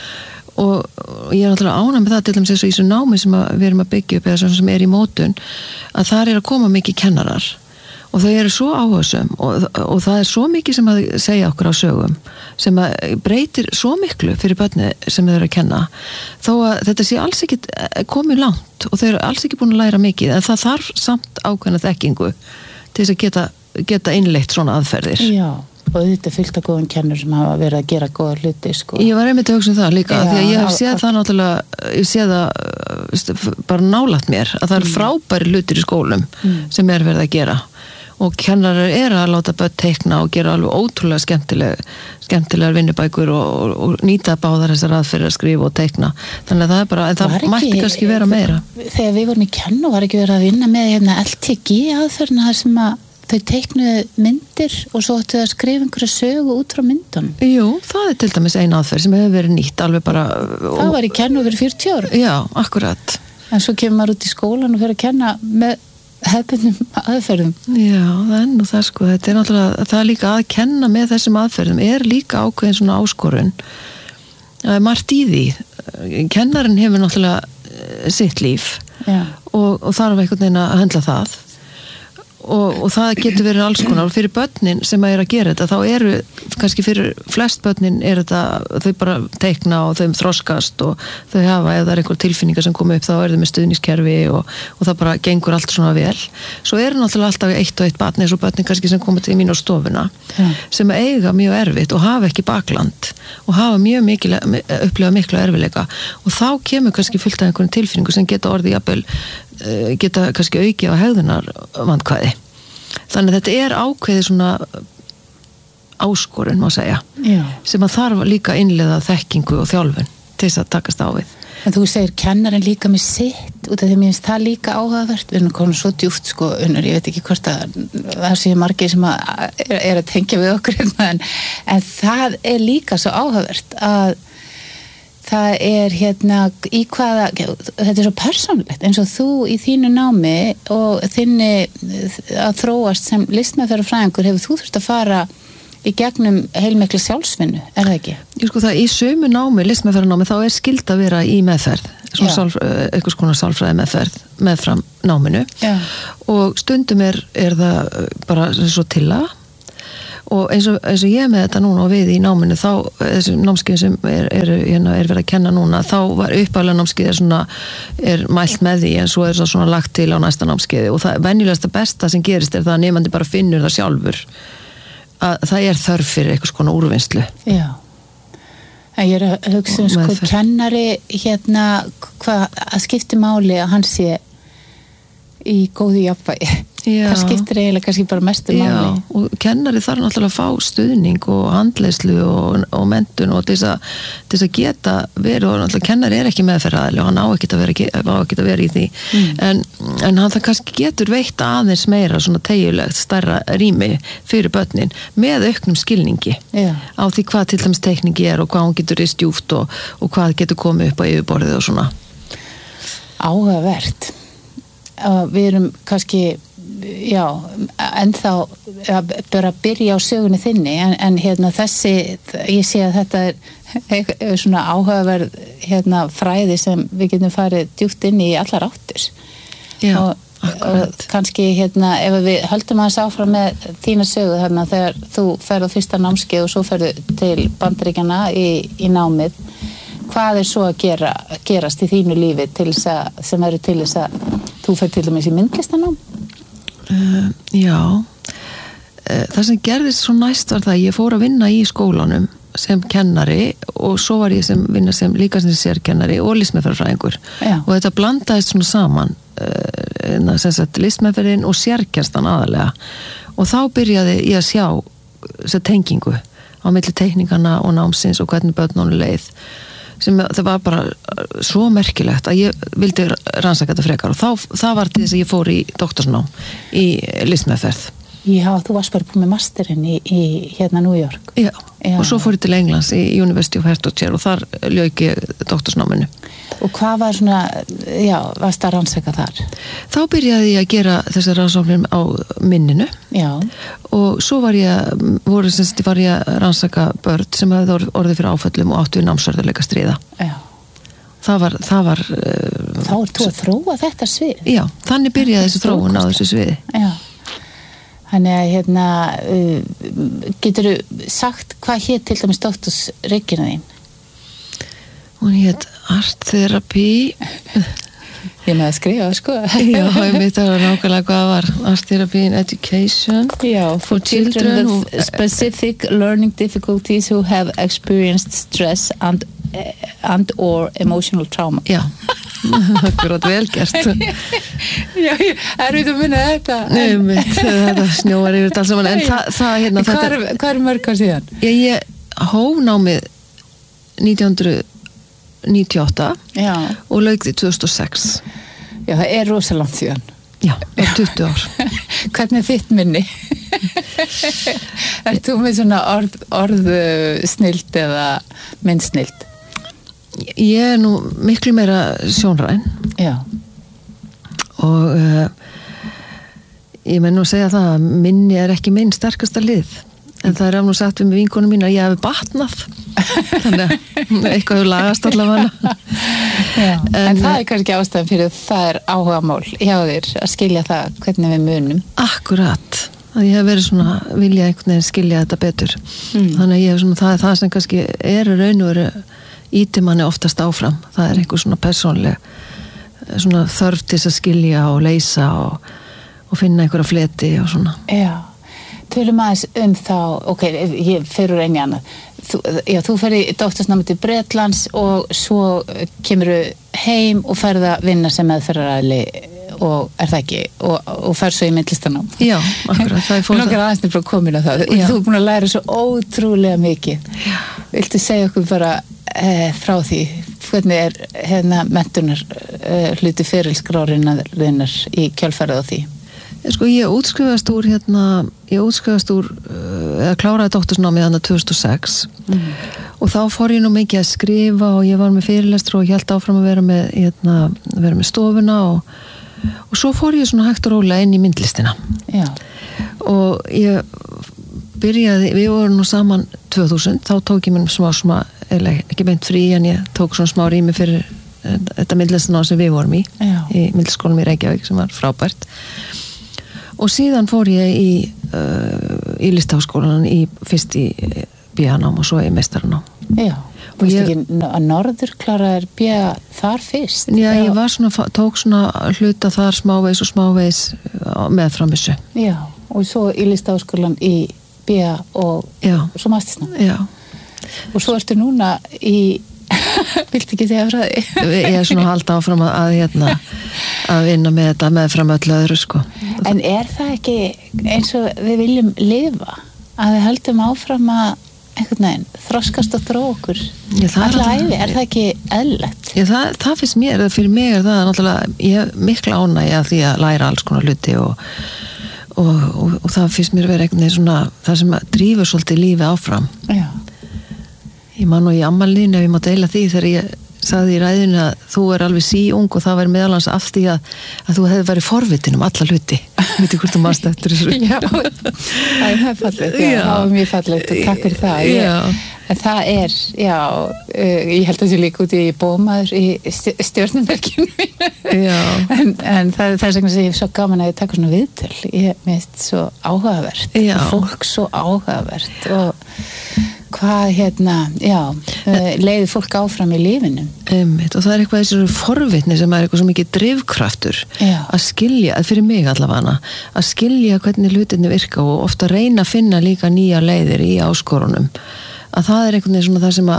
og ég náttúrulega ánægð með það til dæmis eins og í þessu námi sem við erum að byggja upp eða sem í mótun að þar að koma mikið kennarar og þau eru svo áhugasöm og það er svo mikið sem að segja okkur á sögum sem að breytir svo miklu fyrir börni sem þau eru að kenna þó að þetta sé alls ekki komið langt og þau eru alls ekki búin að læra mikið en það þarf samt ákveðna þekkingu til þess að geta innleitt svona aðferðir. Já, og þetta fyllt af góðum kennur sem hafa verið að gera góða hluti, sko. Ég var einmitt að hugsa það líka, því að ég hef séð það náttúrulega, ég séð það bara nálægt mér, að það er frábæri hlutir í skólum sem verið að gera og kennarar að láta börn teikna og gera alveg ótrúlega skemmtilegar vinnubækur og nýta báðar þessar aðferðir að skrifa og teikna. Þannig að það bara, en það mætti kannski vera meira. Þegar við vorum í kennu var ekki verið að vinna með LTG aðferðina þar sem að þau teiknuðu myndir og svo ættu að skrifa einhverja sögu út frá myndunum. Jú, það er til dæmis ein aðferð sem hefur verið nýtt alveg bara. Það var í kennu fyrir 40 ára. Já, akkurat. En svo kemur maður út í skólan og fyrir að kenna með hefðbundnum aðferðum. Já, það er nú það sko. Þetta er náttúrulega, það er líka að kenna með þessum aðferðum líka ákveðin svona áskorun. Það er margt í því. Kennarinn hefur náttúrulega sitt líf og þarf einhvern veginn að höndla það. Og það getur verið alls konar og fyrir börnin sem að gera þetta þá eru, kannski fyrir flest börnin þetta, þau bara teikna og þau þroskast og þau hafa, ef það er einhver tilfinningar sem koma upp þá þau með stuðningskerfi og það bara gengur allt svona vel. Svo náttúrulega alltaf eitt og eitt barn eins og börnin kannski sem koma til mín á stofuna sem eiga mjög erfitt og hafa ekki bakland og hafa upplifa miklu erfileika og þá kemur kannski fullt af einhverjum tilfinningu sem geta orðið jafnvel geta kannski auki á hegðunar vandkvæði. Þannig að þetta er ákveðið svona áskorun má segja sem að þarf líka innleiða þekkingu og þjálfun til þess að takast á við. En þú segir kennarinn líka með sitt út af því að mér finnst það líka áhugavert við erum komin svo djúpt sko Unnur, ég veit ekki hvort að það sé margir sem er að tengja við okkur en það líka svo áhugavert að það í hvaða þetta svo persónulegt eins og þú í þínu námi og þinni að þróast sem listmeðferðarfræðingur hefur þú þurft að fara í gegnum heilmikla sjálfsvinnu, það ekki? Ég sko það, í sömu námi, listmeðferðarnámi, þá skild að vera í meðferð, einhvers konar sálfræði meðferð, meðfram náminu. Já. Og stundum er það bara svo til að, og eins og ég með þetta núna og við í náminu, þá, þessi námskeið sem er verið að kenna núna, þá var uppálega námskeið er mælt með því, en svo það svona lagt til á næsta námskeiði, og það venjulegasta besta sem gerist það að nemandi bara finnur það sjálfur, að það þörf fyrir eitthvað svona úrvinnslu. Já. En ég að hugsa sko kennari að skipti máli að hann sé í góðu jafnvægi. Það skiptir eiginlega kannski bara mestu máli. Já, og kennari þarf náttúrulega að fá stuðning og handleiðslu og menntun og til þess að geta verið, og náttúrulega kennari ekki meðferðaraðili og hann á ekkert að vera í því. En hann það kannski getur veitt aðeins meira svona tegjulegt stærra rými fyrir börnin með auknum skilningi á því hvað til dæmis teikningi og hvað hún getur rist djúpt og hvað getur komið upp á yfirborðið og svona. Áhugavert. Við erum kannski ennþá bara að byrja á sögunni þinni en þessi, ég sé að þetta er svona áhugaverð fræði sem við getum farið djúpt inn í allar áttir. Já, og kannski ef við höldum aðeins áfram með þína sögu þegar þú ferð á fyrsta námskeið og svo ferðu til Bandaríkjanna í námið, hvað svo að gerast í þínu lífi sem eru til þess að þú fer til dæmis í myndlistanám? Já, það sem gerðist svo næst var það að ég fór að vinna í skólanum sem kennari og svo var ég vinna líka sem sérkennari og listmeðferðarfræðingur og þetta blandaðist svona saman listmeðferðin og sérkennslan aðalega og þá byrjaði ég að sjá þessa tengingu á milli teikninganna og námsins og hvernig börnunum leið sem það var bara svo merkilegt að ég vildi rannsaka þetta frekar og það var til þess að ég fór í doktorsnám í listmeðferð. Já, þú varst bara búin með masterinn í New York. Já, og svo fór ég til Englands í University of Hertfordshire og þar lauk ég doktorsnáminu. Og hvað var svona, varst að rannsaka þar? Þá byrjaði ég að gera þessar rannsóknir á minninu. Já. Og svo var ég að rannsaka börn sem hefði orðið fyrir áföllum og áttu við námsörðuleika stríða. Já. Það var Þá þú að þróa þetta svið? Já, þannig byrjaði þessi þróun á þessu sviði. Já. Þannig að geturðu sagt hvað hét til dæmis doktorsritgerðin þín? Hún hét Art Therapy. Ég með að skrifa, sko. Já, ég mitt að nákvæmlega hvað var Art Therapy in Education. Já, for children with specific learning difficulties who have experienced stress and or emotional trauma. Já, akkurat vel gert. Já, erfitt að minna þetta. Nei, þetta snjóar yfir þetta alls saman. En það Hvað mörg ár síðan? Ég hóf námið 1998 og lauk því 2006. Já, það er rosalangt síðan. Já, 20 ár. Hvernig þitt minni? Þú með svona orðsnild eða myndsnild? Ég nú miklu meira sjónræn. Já. Og ég menn nú að segja það að minni ekki minn sterkasta lið. En það nú sagt við með vinkonum mín að ég hefði batnað. Þannig að eitthvað hefur lagast allavega. En það kannski ástæðan fyrir það áhugamál hjá þér að skilja það hvernig við munum. Akkurat. Að ég hef verið svona vilja einhvern veginn skilja þetta betur. Þannig að ég hef svona það sem kannski raun og veru íti manni oftast áfram. Það einhver svona persónleg svona þörf til að skilja og leysa og finna einhverja fleti og svona. Já. Tölum aðeins þá, ok, ég fer úr einu annað. Þú fer í doktorsnámi til Bretlands og svo kemur heim og ferð að vinna sem meðferðaraðili og það ekki og fer svo í myndlistanám. Já, akkurat, það fór það. Langar aðeins bara komin á það. Þú er búin að læra svo ótrúlega mikið. Já. Viltu segja okkur bara frá því? hvernig menntunar hluti ferilskrárinnar í kjölfarið á því? Sko ég útskrifaðist úr eða kláraði doktorsnámið þarna 2006 og þá fór ég nú mikið að skrifa og ég var með fyrirlestur og ég hélt áfram að vera með stofuna og svo fór ég svona hægt og rólega inn í myndlistina. Já. Og ég byrjaði, við vorum nú saman 2000, þá tók ég mér smá ekki beint frí en ég tók svona smá rými fyrir þetta myndlistina sem við vorum í myndlisskólanum í Reykjavík sem var frábært. Og síðan fór ég í listaháskólanum fyrst í BA-nám og svo í meistaranám. Já, og ég ekki að norðurkláraðir BA þar fyrst? Já, ég var tók svona hluta þar smávegis og smávegis meðfram þessu. Já, og svo í listaháskólan í BA og svo mastersnám. Já. Og svo ertu núna í viltu ekki segja frá því? Ég er svona að halda áfram að vinna með þetta meðfram öllu öðru sko. En er það ekki eins og við viljum lifa að við höldum áfram að einhvern veginn þroskast og þróa okkur alla ævi, er það ekki eðlilegt? Já, það finnst mér, fyrir mig er það náttúrulega, ég hef mikla ánægja af því að læra alls konar hluti og það finnst mér vera einhvern veginn svona það sem drífur svolítið lífið áfram. Já. Ég man nú í afmælinu ef ég má deila því þegar ég sagði í ræðinu að þú er alveg síung og það væri meðalans af því að þú hefði verið forvitin alla hluti. Veitu hvort þú mást eftir þessu? Já, það er fallegt. Já, það var mjög fallegt og takk fyrir það. En það er, ég held að það sé líka út í bómaður í stjörnumerkinu mínu. Já. En það er sem ég hef svo gaman að ég taka svona viðtöl. Ég minnst svo áhugavert. Já. Fólk svo áhugavert og hvað leiði fólk áfram í lífinu. Og það er eitthvað þessi forvitni sem er eitthvað svo mikið drifkraftur að skilja, fyrir mig allavega að skilja hvernig hlutinni virka og ofta reyna að finna líka nýja leiðir í áskorunum að það er einhvern veginn svona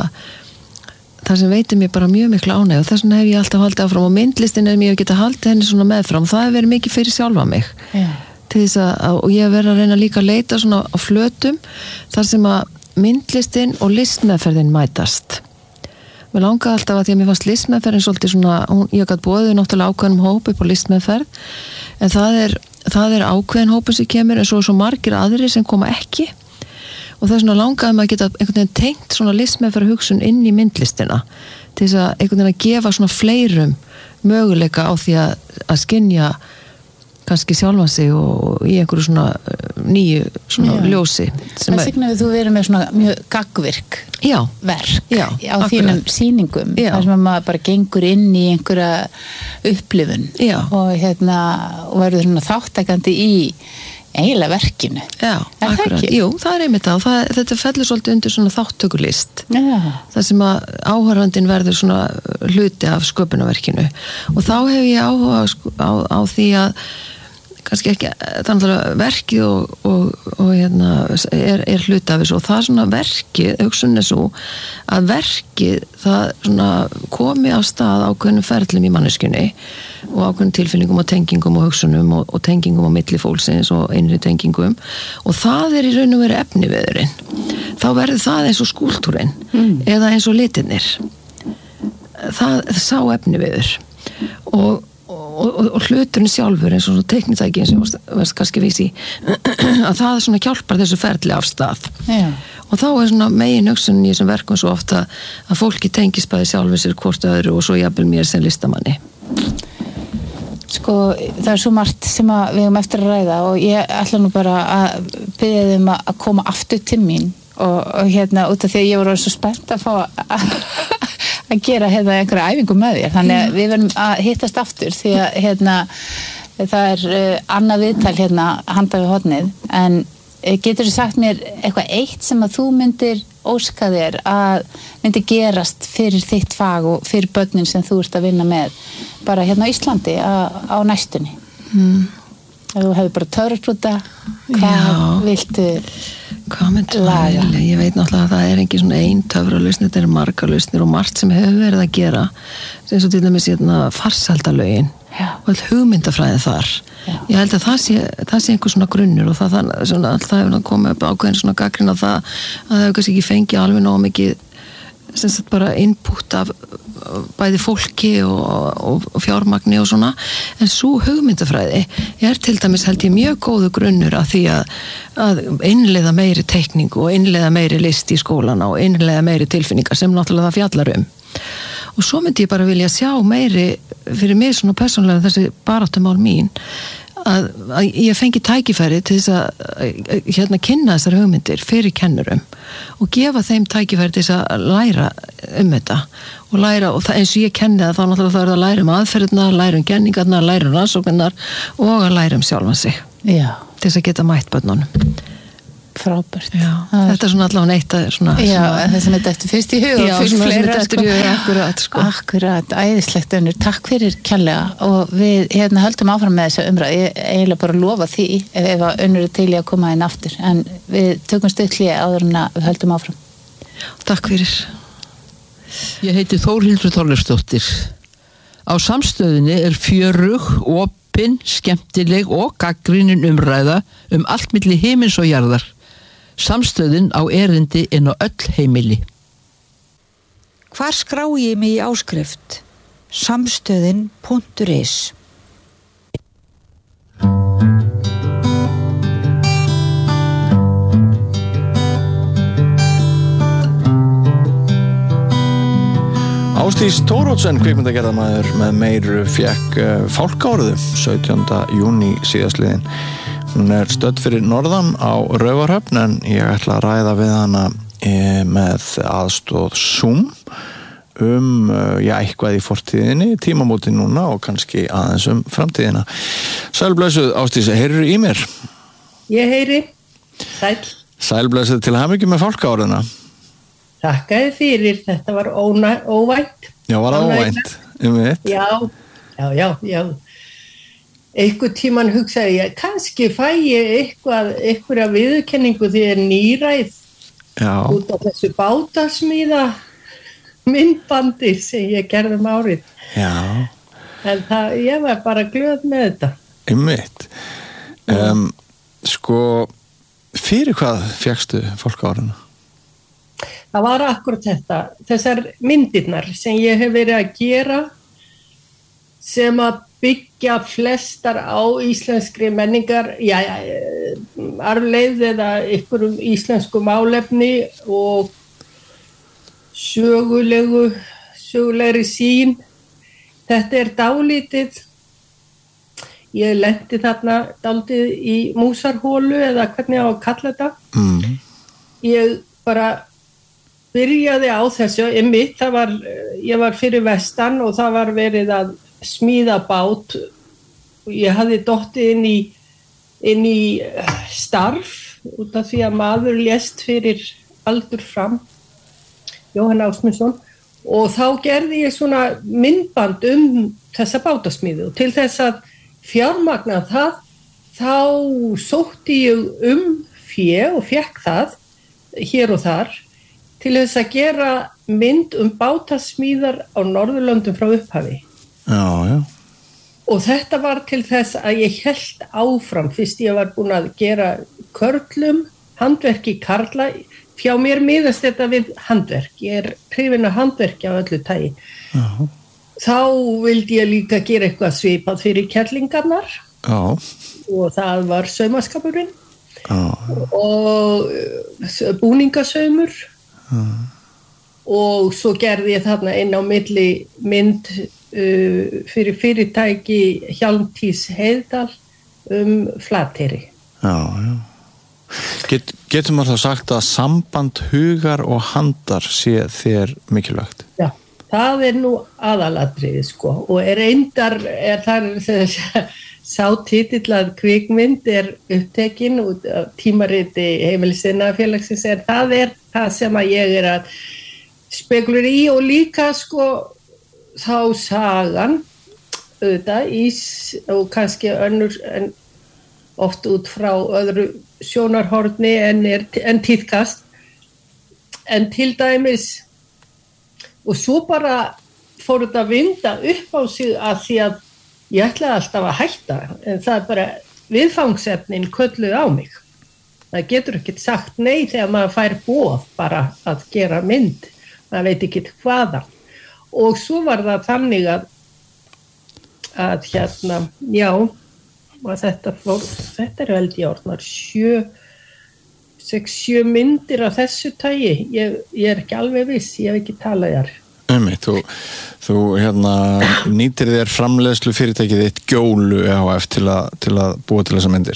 það sem veitir mér bara mjög mikla ánægju og þess vegna hef ég alltaf haldið áfram og myndlistin er mér að geta haldið henni svona meðfram það hefur verið mikið fyrir sjálfa mig til þess og ég hef verið að reyna líka að leita svona á flötum þar sem að myndlistin og listmeðferðin mætast. Mér langaði alltaf að því að mér fannst listmeðferðin svolítið svona, ég gæti boðið náttúrulega ákveðnum hóp upp á listmeðferð, en það er ákveðin hópur sem kemur en svo margir aðrir sem koma ekki og það er svona langaði maður að geta einhvern veginn tengt svona listmeðferð hugsun inn í myndlistina til þess að einhvern veginn að gefa svona fleirum möguleika á því að skynja kannski sjálfa sig og í einhverju svona nýju svona ljósi. Það signaði þú verið með svona mjög gagnvirk verk á þínum sýningum þar sem maður bara gengur inn í einhverja upplifun og verður svona þáttakandi í eiginlega verkinu. Já, akkurat. Jú, það er einmitt þetta fellur svolítið undir svona þáttökulist. Það sem að áhorfandinn verður svona hluti af sköpunarverkinu og þá hef ég áhuga á því að kannski ekki, þannig að verkið og er hluti af þessu og það er svona verkið, hugsun er svo að verkið það svona komi á stað ákveðnum ferlum í manneskjunni og ákveðnum tilfinningum og tengingum og hugsunum og tengingum á milli fólksins og innri tengingum og það er í raun og veru efniviðurinn. Þá verður það eins og skúltúrinn eða eins og litirnir. Það sá efniviður og hluturinn sjálfur eins og teknitækin sem varst kannski vísi að það svona hjálpar þessu ferli af stað og þá er svona megin hugsun í þessum verkum svo ofta að fólki tengist bæði sjálfur sér hvort öðru og svo jafnvel mér sem listamanni. Sko, það er svo margt sem við höfum eftir að ræða og ég ætla nú bara að biðja þeim að koma aftur til mín og út af því að ég var svo spennt að fá að gera einhverja æfingu með þér þannig að við verðum að hittast aftur því að það er annað viðtal handa við hornið en getur þú sagt mér eitthvað eitt sem að þú myndir óska þér að myndi gerast fyrir þitt fag og fyrir börnin sem þú ert að vinna með bara á Íslandi á næstunni ef þú hefur bara töfrasprúta hvað viltu laga? Ég veit náttúrulega að það er ekki svona ein töfralausn, þetta er margar lausnir og margt sem hefur verið að gera eins og til dæmis farsældalögin og all hugmyndafræði þar. Ég held að það sé einhver svona grunnur og það hefur komið upp ákveðin svona gagnrýni á það að það hefur kannski ekki fengið alveg nóg mikið sem sagt bara input af bæði fólki og fjármagni og svona, en svo hugmyndafræði til dæmis held ég mjög góðu grunnur af því að innleiða meiri teikningu og innleiða meiri list í skólana og innleiða meiri tilfinningar sem náttúrulega það fjallar og svo myndi ég bara vilja sjá meiri fyrir mig svona persónulega þessi baráttumál mín að ég fengi tækifæri til þess að kynna þessar hugmyndir fyrir kennurum og gefa þeim tækifæri til þess að læra þetta og læra, og það, eins og ég kenni það þá náttúrulega það að læra aðferðirnar, læra kenningarnar, læra rannsóknirnar og að læra sjálfan sig. Já. Til þess að geta mætt börnunum. Frábært. Já, þetta svona allavega eitt svona já, það sem þetta eftir fyrst í hug og fyrir fleira eftir í hug, akkurat, æðislegt Unnur, takk fyrir kærlega og við höldum áfram með þessa umræðu, ég eiginlega bara lofa því ef að Unnur til í að koma inn aftur en við tökum stutt hlé áður en að við höldum áfram. Takk fyrir. Ég heiti Þórhildur Þorleifsdóttir. Á Samstöðinni fjörug, opin, skemmtileg og gagnrýnin umræða allt milli himins og jarðar. Samstöðin á erindi inn á öll heimili. Hvar skrái ég mig í áskrift? Samstöðin.is Ásdís Thoroddsen, kvikmyndagerðarmaður með meiru, fékk fálkaorðu 17. júní síðastliðinn. Hún stödd fyrir norðan á Raufarhöfn en ég ætla að ræða við hana með aðstoð Zoom eitthvað í fortíðinni, tímamótin núna og kannski aðeins framtíðina. Sælblessuð Ásdís, heyrirðu í mér? Ég heyri. Sæl. Sælblessuð, til hamingju með fálkaorðuna. Takkaði fyrir, þetta var óvænt. Já, var það óvænt? Já. Einhver tíman hugsaði ég, kannski fæ ég einhverja viðurkenningu því ég nýræð út af þessu bátasmíða myndbandi sem ég gerði árið. Já. En ég var bara glöð með þetta. Einmitt. Fyrir hvað fékkstu fálkaorðuna? Það var akkurat þetta, þessar myndirnar sem ég hef verið að gera sem að byggja flestar á íslenskri menningar, arfleifð eða einhverjum íslensku málefni og sögulegri sýn. Þetta dálítið, ég lenti þarna dálítið í músarhólu eða hvernig á að kalla þetta. Ég bara byrjaði á þessu, ég var fyrir vestan og það var verið að smíða bát og ég hafði dottið inn í starf út af því að maður lést fyrir aldur fram, Jóhann Ásmundsson, og þá gerði ég svona myndband þessa bátasmíðu og til þess að fjármagna það, þá sótti ég fé og fékk það hér og þar til þess að gera mynd bátasmíðar á Norðurlöndum frá upphafi. Já. Og þetta var til þess að ég hélt áfram fyrst ég var búin að gera körlum, handverki karla. Hjá mér miðast þetta við handverk. Ég hrifin af handverki af öllu tagi. Já. Þá vildi ég líka gera eitthvað svipað fyrir kettlingarnar. Já. Og það var saumaskapurinn. Já. Og búningasaumur. Já. Og svo gerði ég þarna inn á milli mynd fyrir fyrirtæki Hjálmtís Heiðdal Flateyri. Já. Getur maður þá sagt að samband hugar og handar sé þér mikilvægt? Já, það nú aðalatriði sko og reyndar það sá titill að kvikmynd upptekin út af tímariti Heimilisinnaðarfélagsins það það sem að ég að spekulera í og líka sko þá sagan auðvitað og kannski önnur en oft út frá öðru sjónarhorni en tíðkast en til dæmis og svo bara fór þetta að vinda upp á sig að því að ég ætlaði alltaf að hætta en það bara viðfangsefnin kölluðu á mig. Það getur ekkert sagt nei þegar maður fær boð bara að gera mynd maður veit ekki hvaða. Og svo var það þannig að hérna, já, og þetta er held ég orðnar 6-7 myndir af þessu tagi. Ég er ekki alveg viss, ég hef ekki talað þar. Þú hérna nýtir þér framleiðslu fyrirtækið þitt Gjólu EHF til að búa til þessa myndir.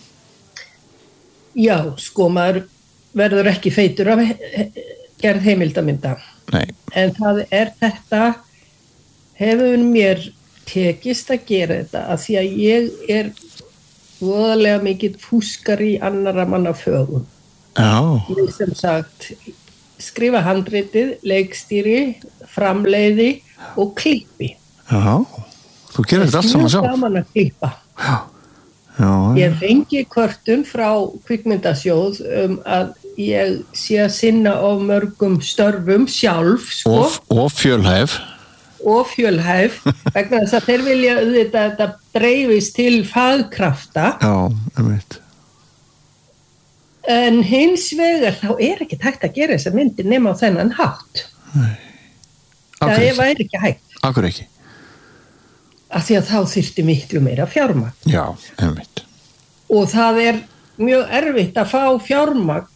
Já, sko, maður verður ekki feitur af gerð heimildamynda. Nei. En það er þetta, hefur mér tekist að gera þetta af því að ég er voðalega mikið fúskar í annarra manna fögum. Já. Ég sem sagt skrifa handritið, leikstýri, framleiði og klippi. Já, þú gerir þetta allt saman sjálf. Það er mjög gaman að klippa. Já. Ég fengi kvörtun frá kvikmyndasjóð að ég sé að sinna á mörgum störfum sjálf, sko. Og fjölhæf. Vegna þess að þeir vilja þetta dreifist til fagkrafta. Já, einmitt. En hins vegar þá er ekki hægt að gera þessa myndir nema á þennan hátt. Nei. Það væri ekki hægt. Akkur ekki? Af því að þá þyrfti miklu meira fjármagn. Já, einmitt. Og það er mjög erfitt að fá fjármagn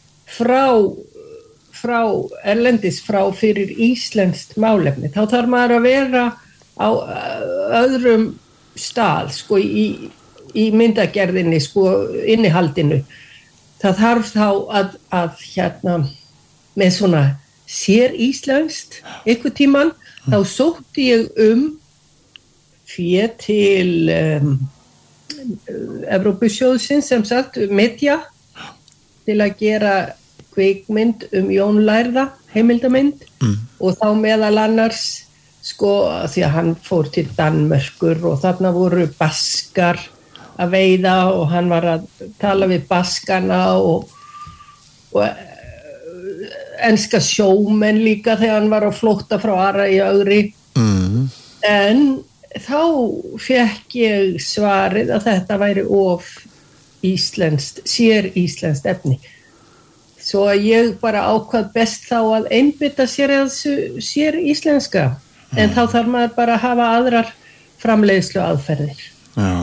frá erlendis frá fyrir íslenskt málefni. Þá þarf maður að vera á öðrum stað, sko, í myndagerðinni, sko, innihaldinu. Það þarf þá að hérna, með svona sér íslenskt, einhvern tímann, þá sótti ég fé til Evrópusjóðsins, sem sagt, Media, til að gera kvikmynd Jón Lærða, heimildamynd, og þá meðal annars, sko, því að hann fór til Danmörkur og þarna voru baskar að veiða og hann var að tala við baskana og enska sjómenn líka þegar hann var á flótta frá Ara í Ögri. En þá fékk ég svarið að þetta væri of sér íslenskt efni. Svo að ég bara ákvað best þá að einbytta sér íslenska. En þá þarf maður bara að hafa aðrar framleiðslu aðferðir. Já.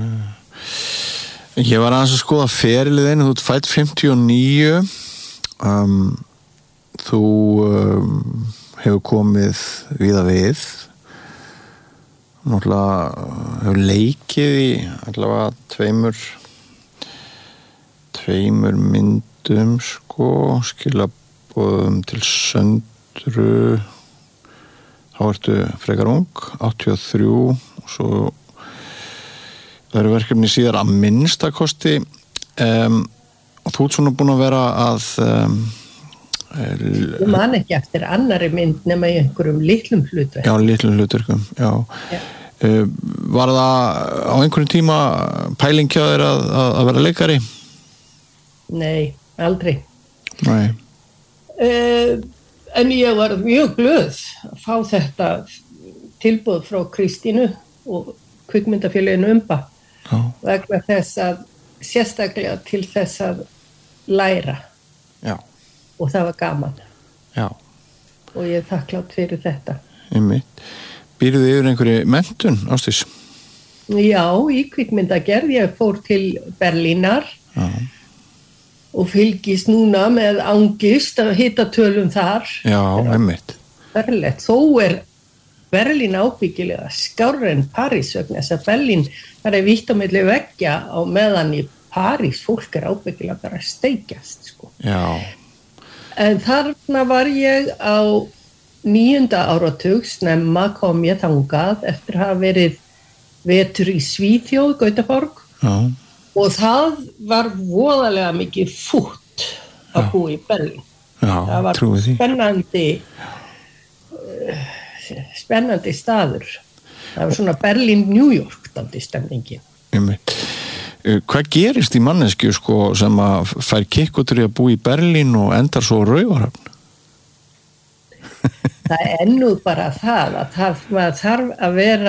Ég var aðeins að skoða ferilið einu, þú ert fædd 59, þú hefur komið víða við, náttúrulega hefur leikið í allavega tveimur myndum, sko, skilaboðum til Söndru, þá ertu frekar ung, 83, og svo það eru verkefni síðar að minnstakosti og þú ert svona búin að vera að Þú man ekki eftir annari mynd nema í einhverjum litlum hlutverkum. Já, litlum hlutverkum, já. Var það á einhverjum tíma pæling hjá þér að vera leikari? Nei, aldrei. Nei. En ég var mjög glöð að fá þetta tilboð frá Kristínu og kvikmyndafélaginu Umba. Vegna þess að sérstaklega til þess að læra. Já. Og það var gaman. Já. Og ég er þakklátt fyrir þetta. Einmitt. Býrðu yfir einhverju menntun, Ásdís? Já, í kvikmyndagerð. Ég fór til Berlínar. Já. Og fylgist núna með angist að hitatölum þar. Já, einmitt. Þó er Berlín ábyggilega skárri en París vegna þess að Berlín það er vítt á milli veggja á meðan í París fólk er ábyggilega bara að steikjast, sko. Já. En þarna var ég á 9. áratug, snemma kom ég þangað eftir að hafa verið vetur í Svíþjóð, Gautaborg. Já. Og það var voðalega mikið fútt að búa í Berlín. Já, það var spennandi staður. Það var svona Berlín-New York daldi stemningin. Hvað gerist í mannesku, sko, sem að fær kikkutur í að búa í Berlín og endar svo Raufarhöfn? Það er nú bara það að maður þarf að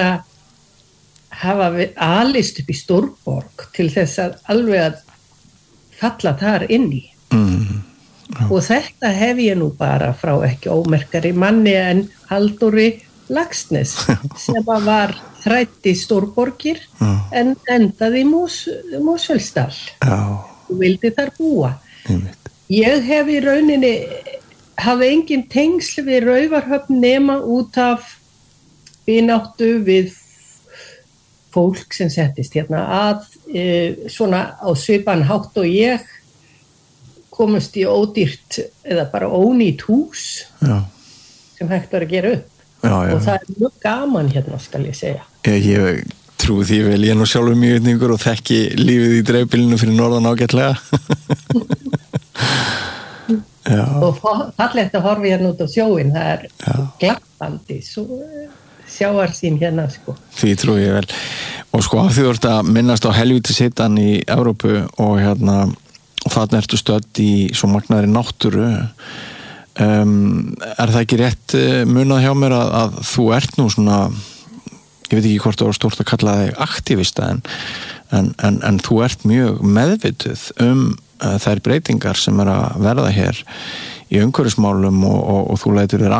hafa alist upp í stórborg til þess að alveg að falla þar inn í. og þetta hef ég nú bara frá ekki ómerkari manni en Halldóri Laxness sem var þrætt í stórborgir en endaði í Mosfellsdal og vildi þar búa. Ég hef í rauninni hafi engin tengsl við Raufarhöfn nema út af vináttu við fólk sem settist hérna að svona á svipan hátt og ég komust í ódýrt eða bara ónýtt hús sem hægt var að gera upp og það er mjög gaman hérna skal ég segja. Ég trúi því vel, ég nú sjálfur mjög vitningur og þekki lífið í dreifbýlinu fyrir norðan ágætlega. Og fallegt að horfa hérna út á sjóin, það er glampandi svo sjáarsýn hérna sko. Því trúi ég vel og sko að þú ert að minnast á helvítishitann í Evrópu og hérna þarna ertu stödd í svo magnaðri náttúru er það ekki rétt munað hjá mér að þú ert nú svona ég veit ekki hvort það var stórt að kalla þig aktivista en þú ert mjög meðvituð þær breytingar sem að verða hér í umhverfismálum og þú lætur þér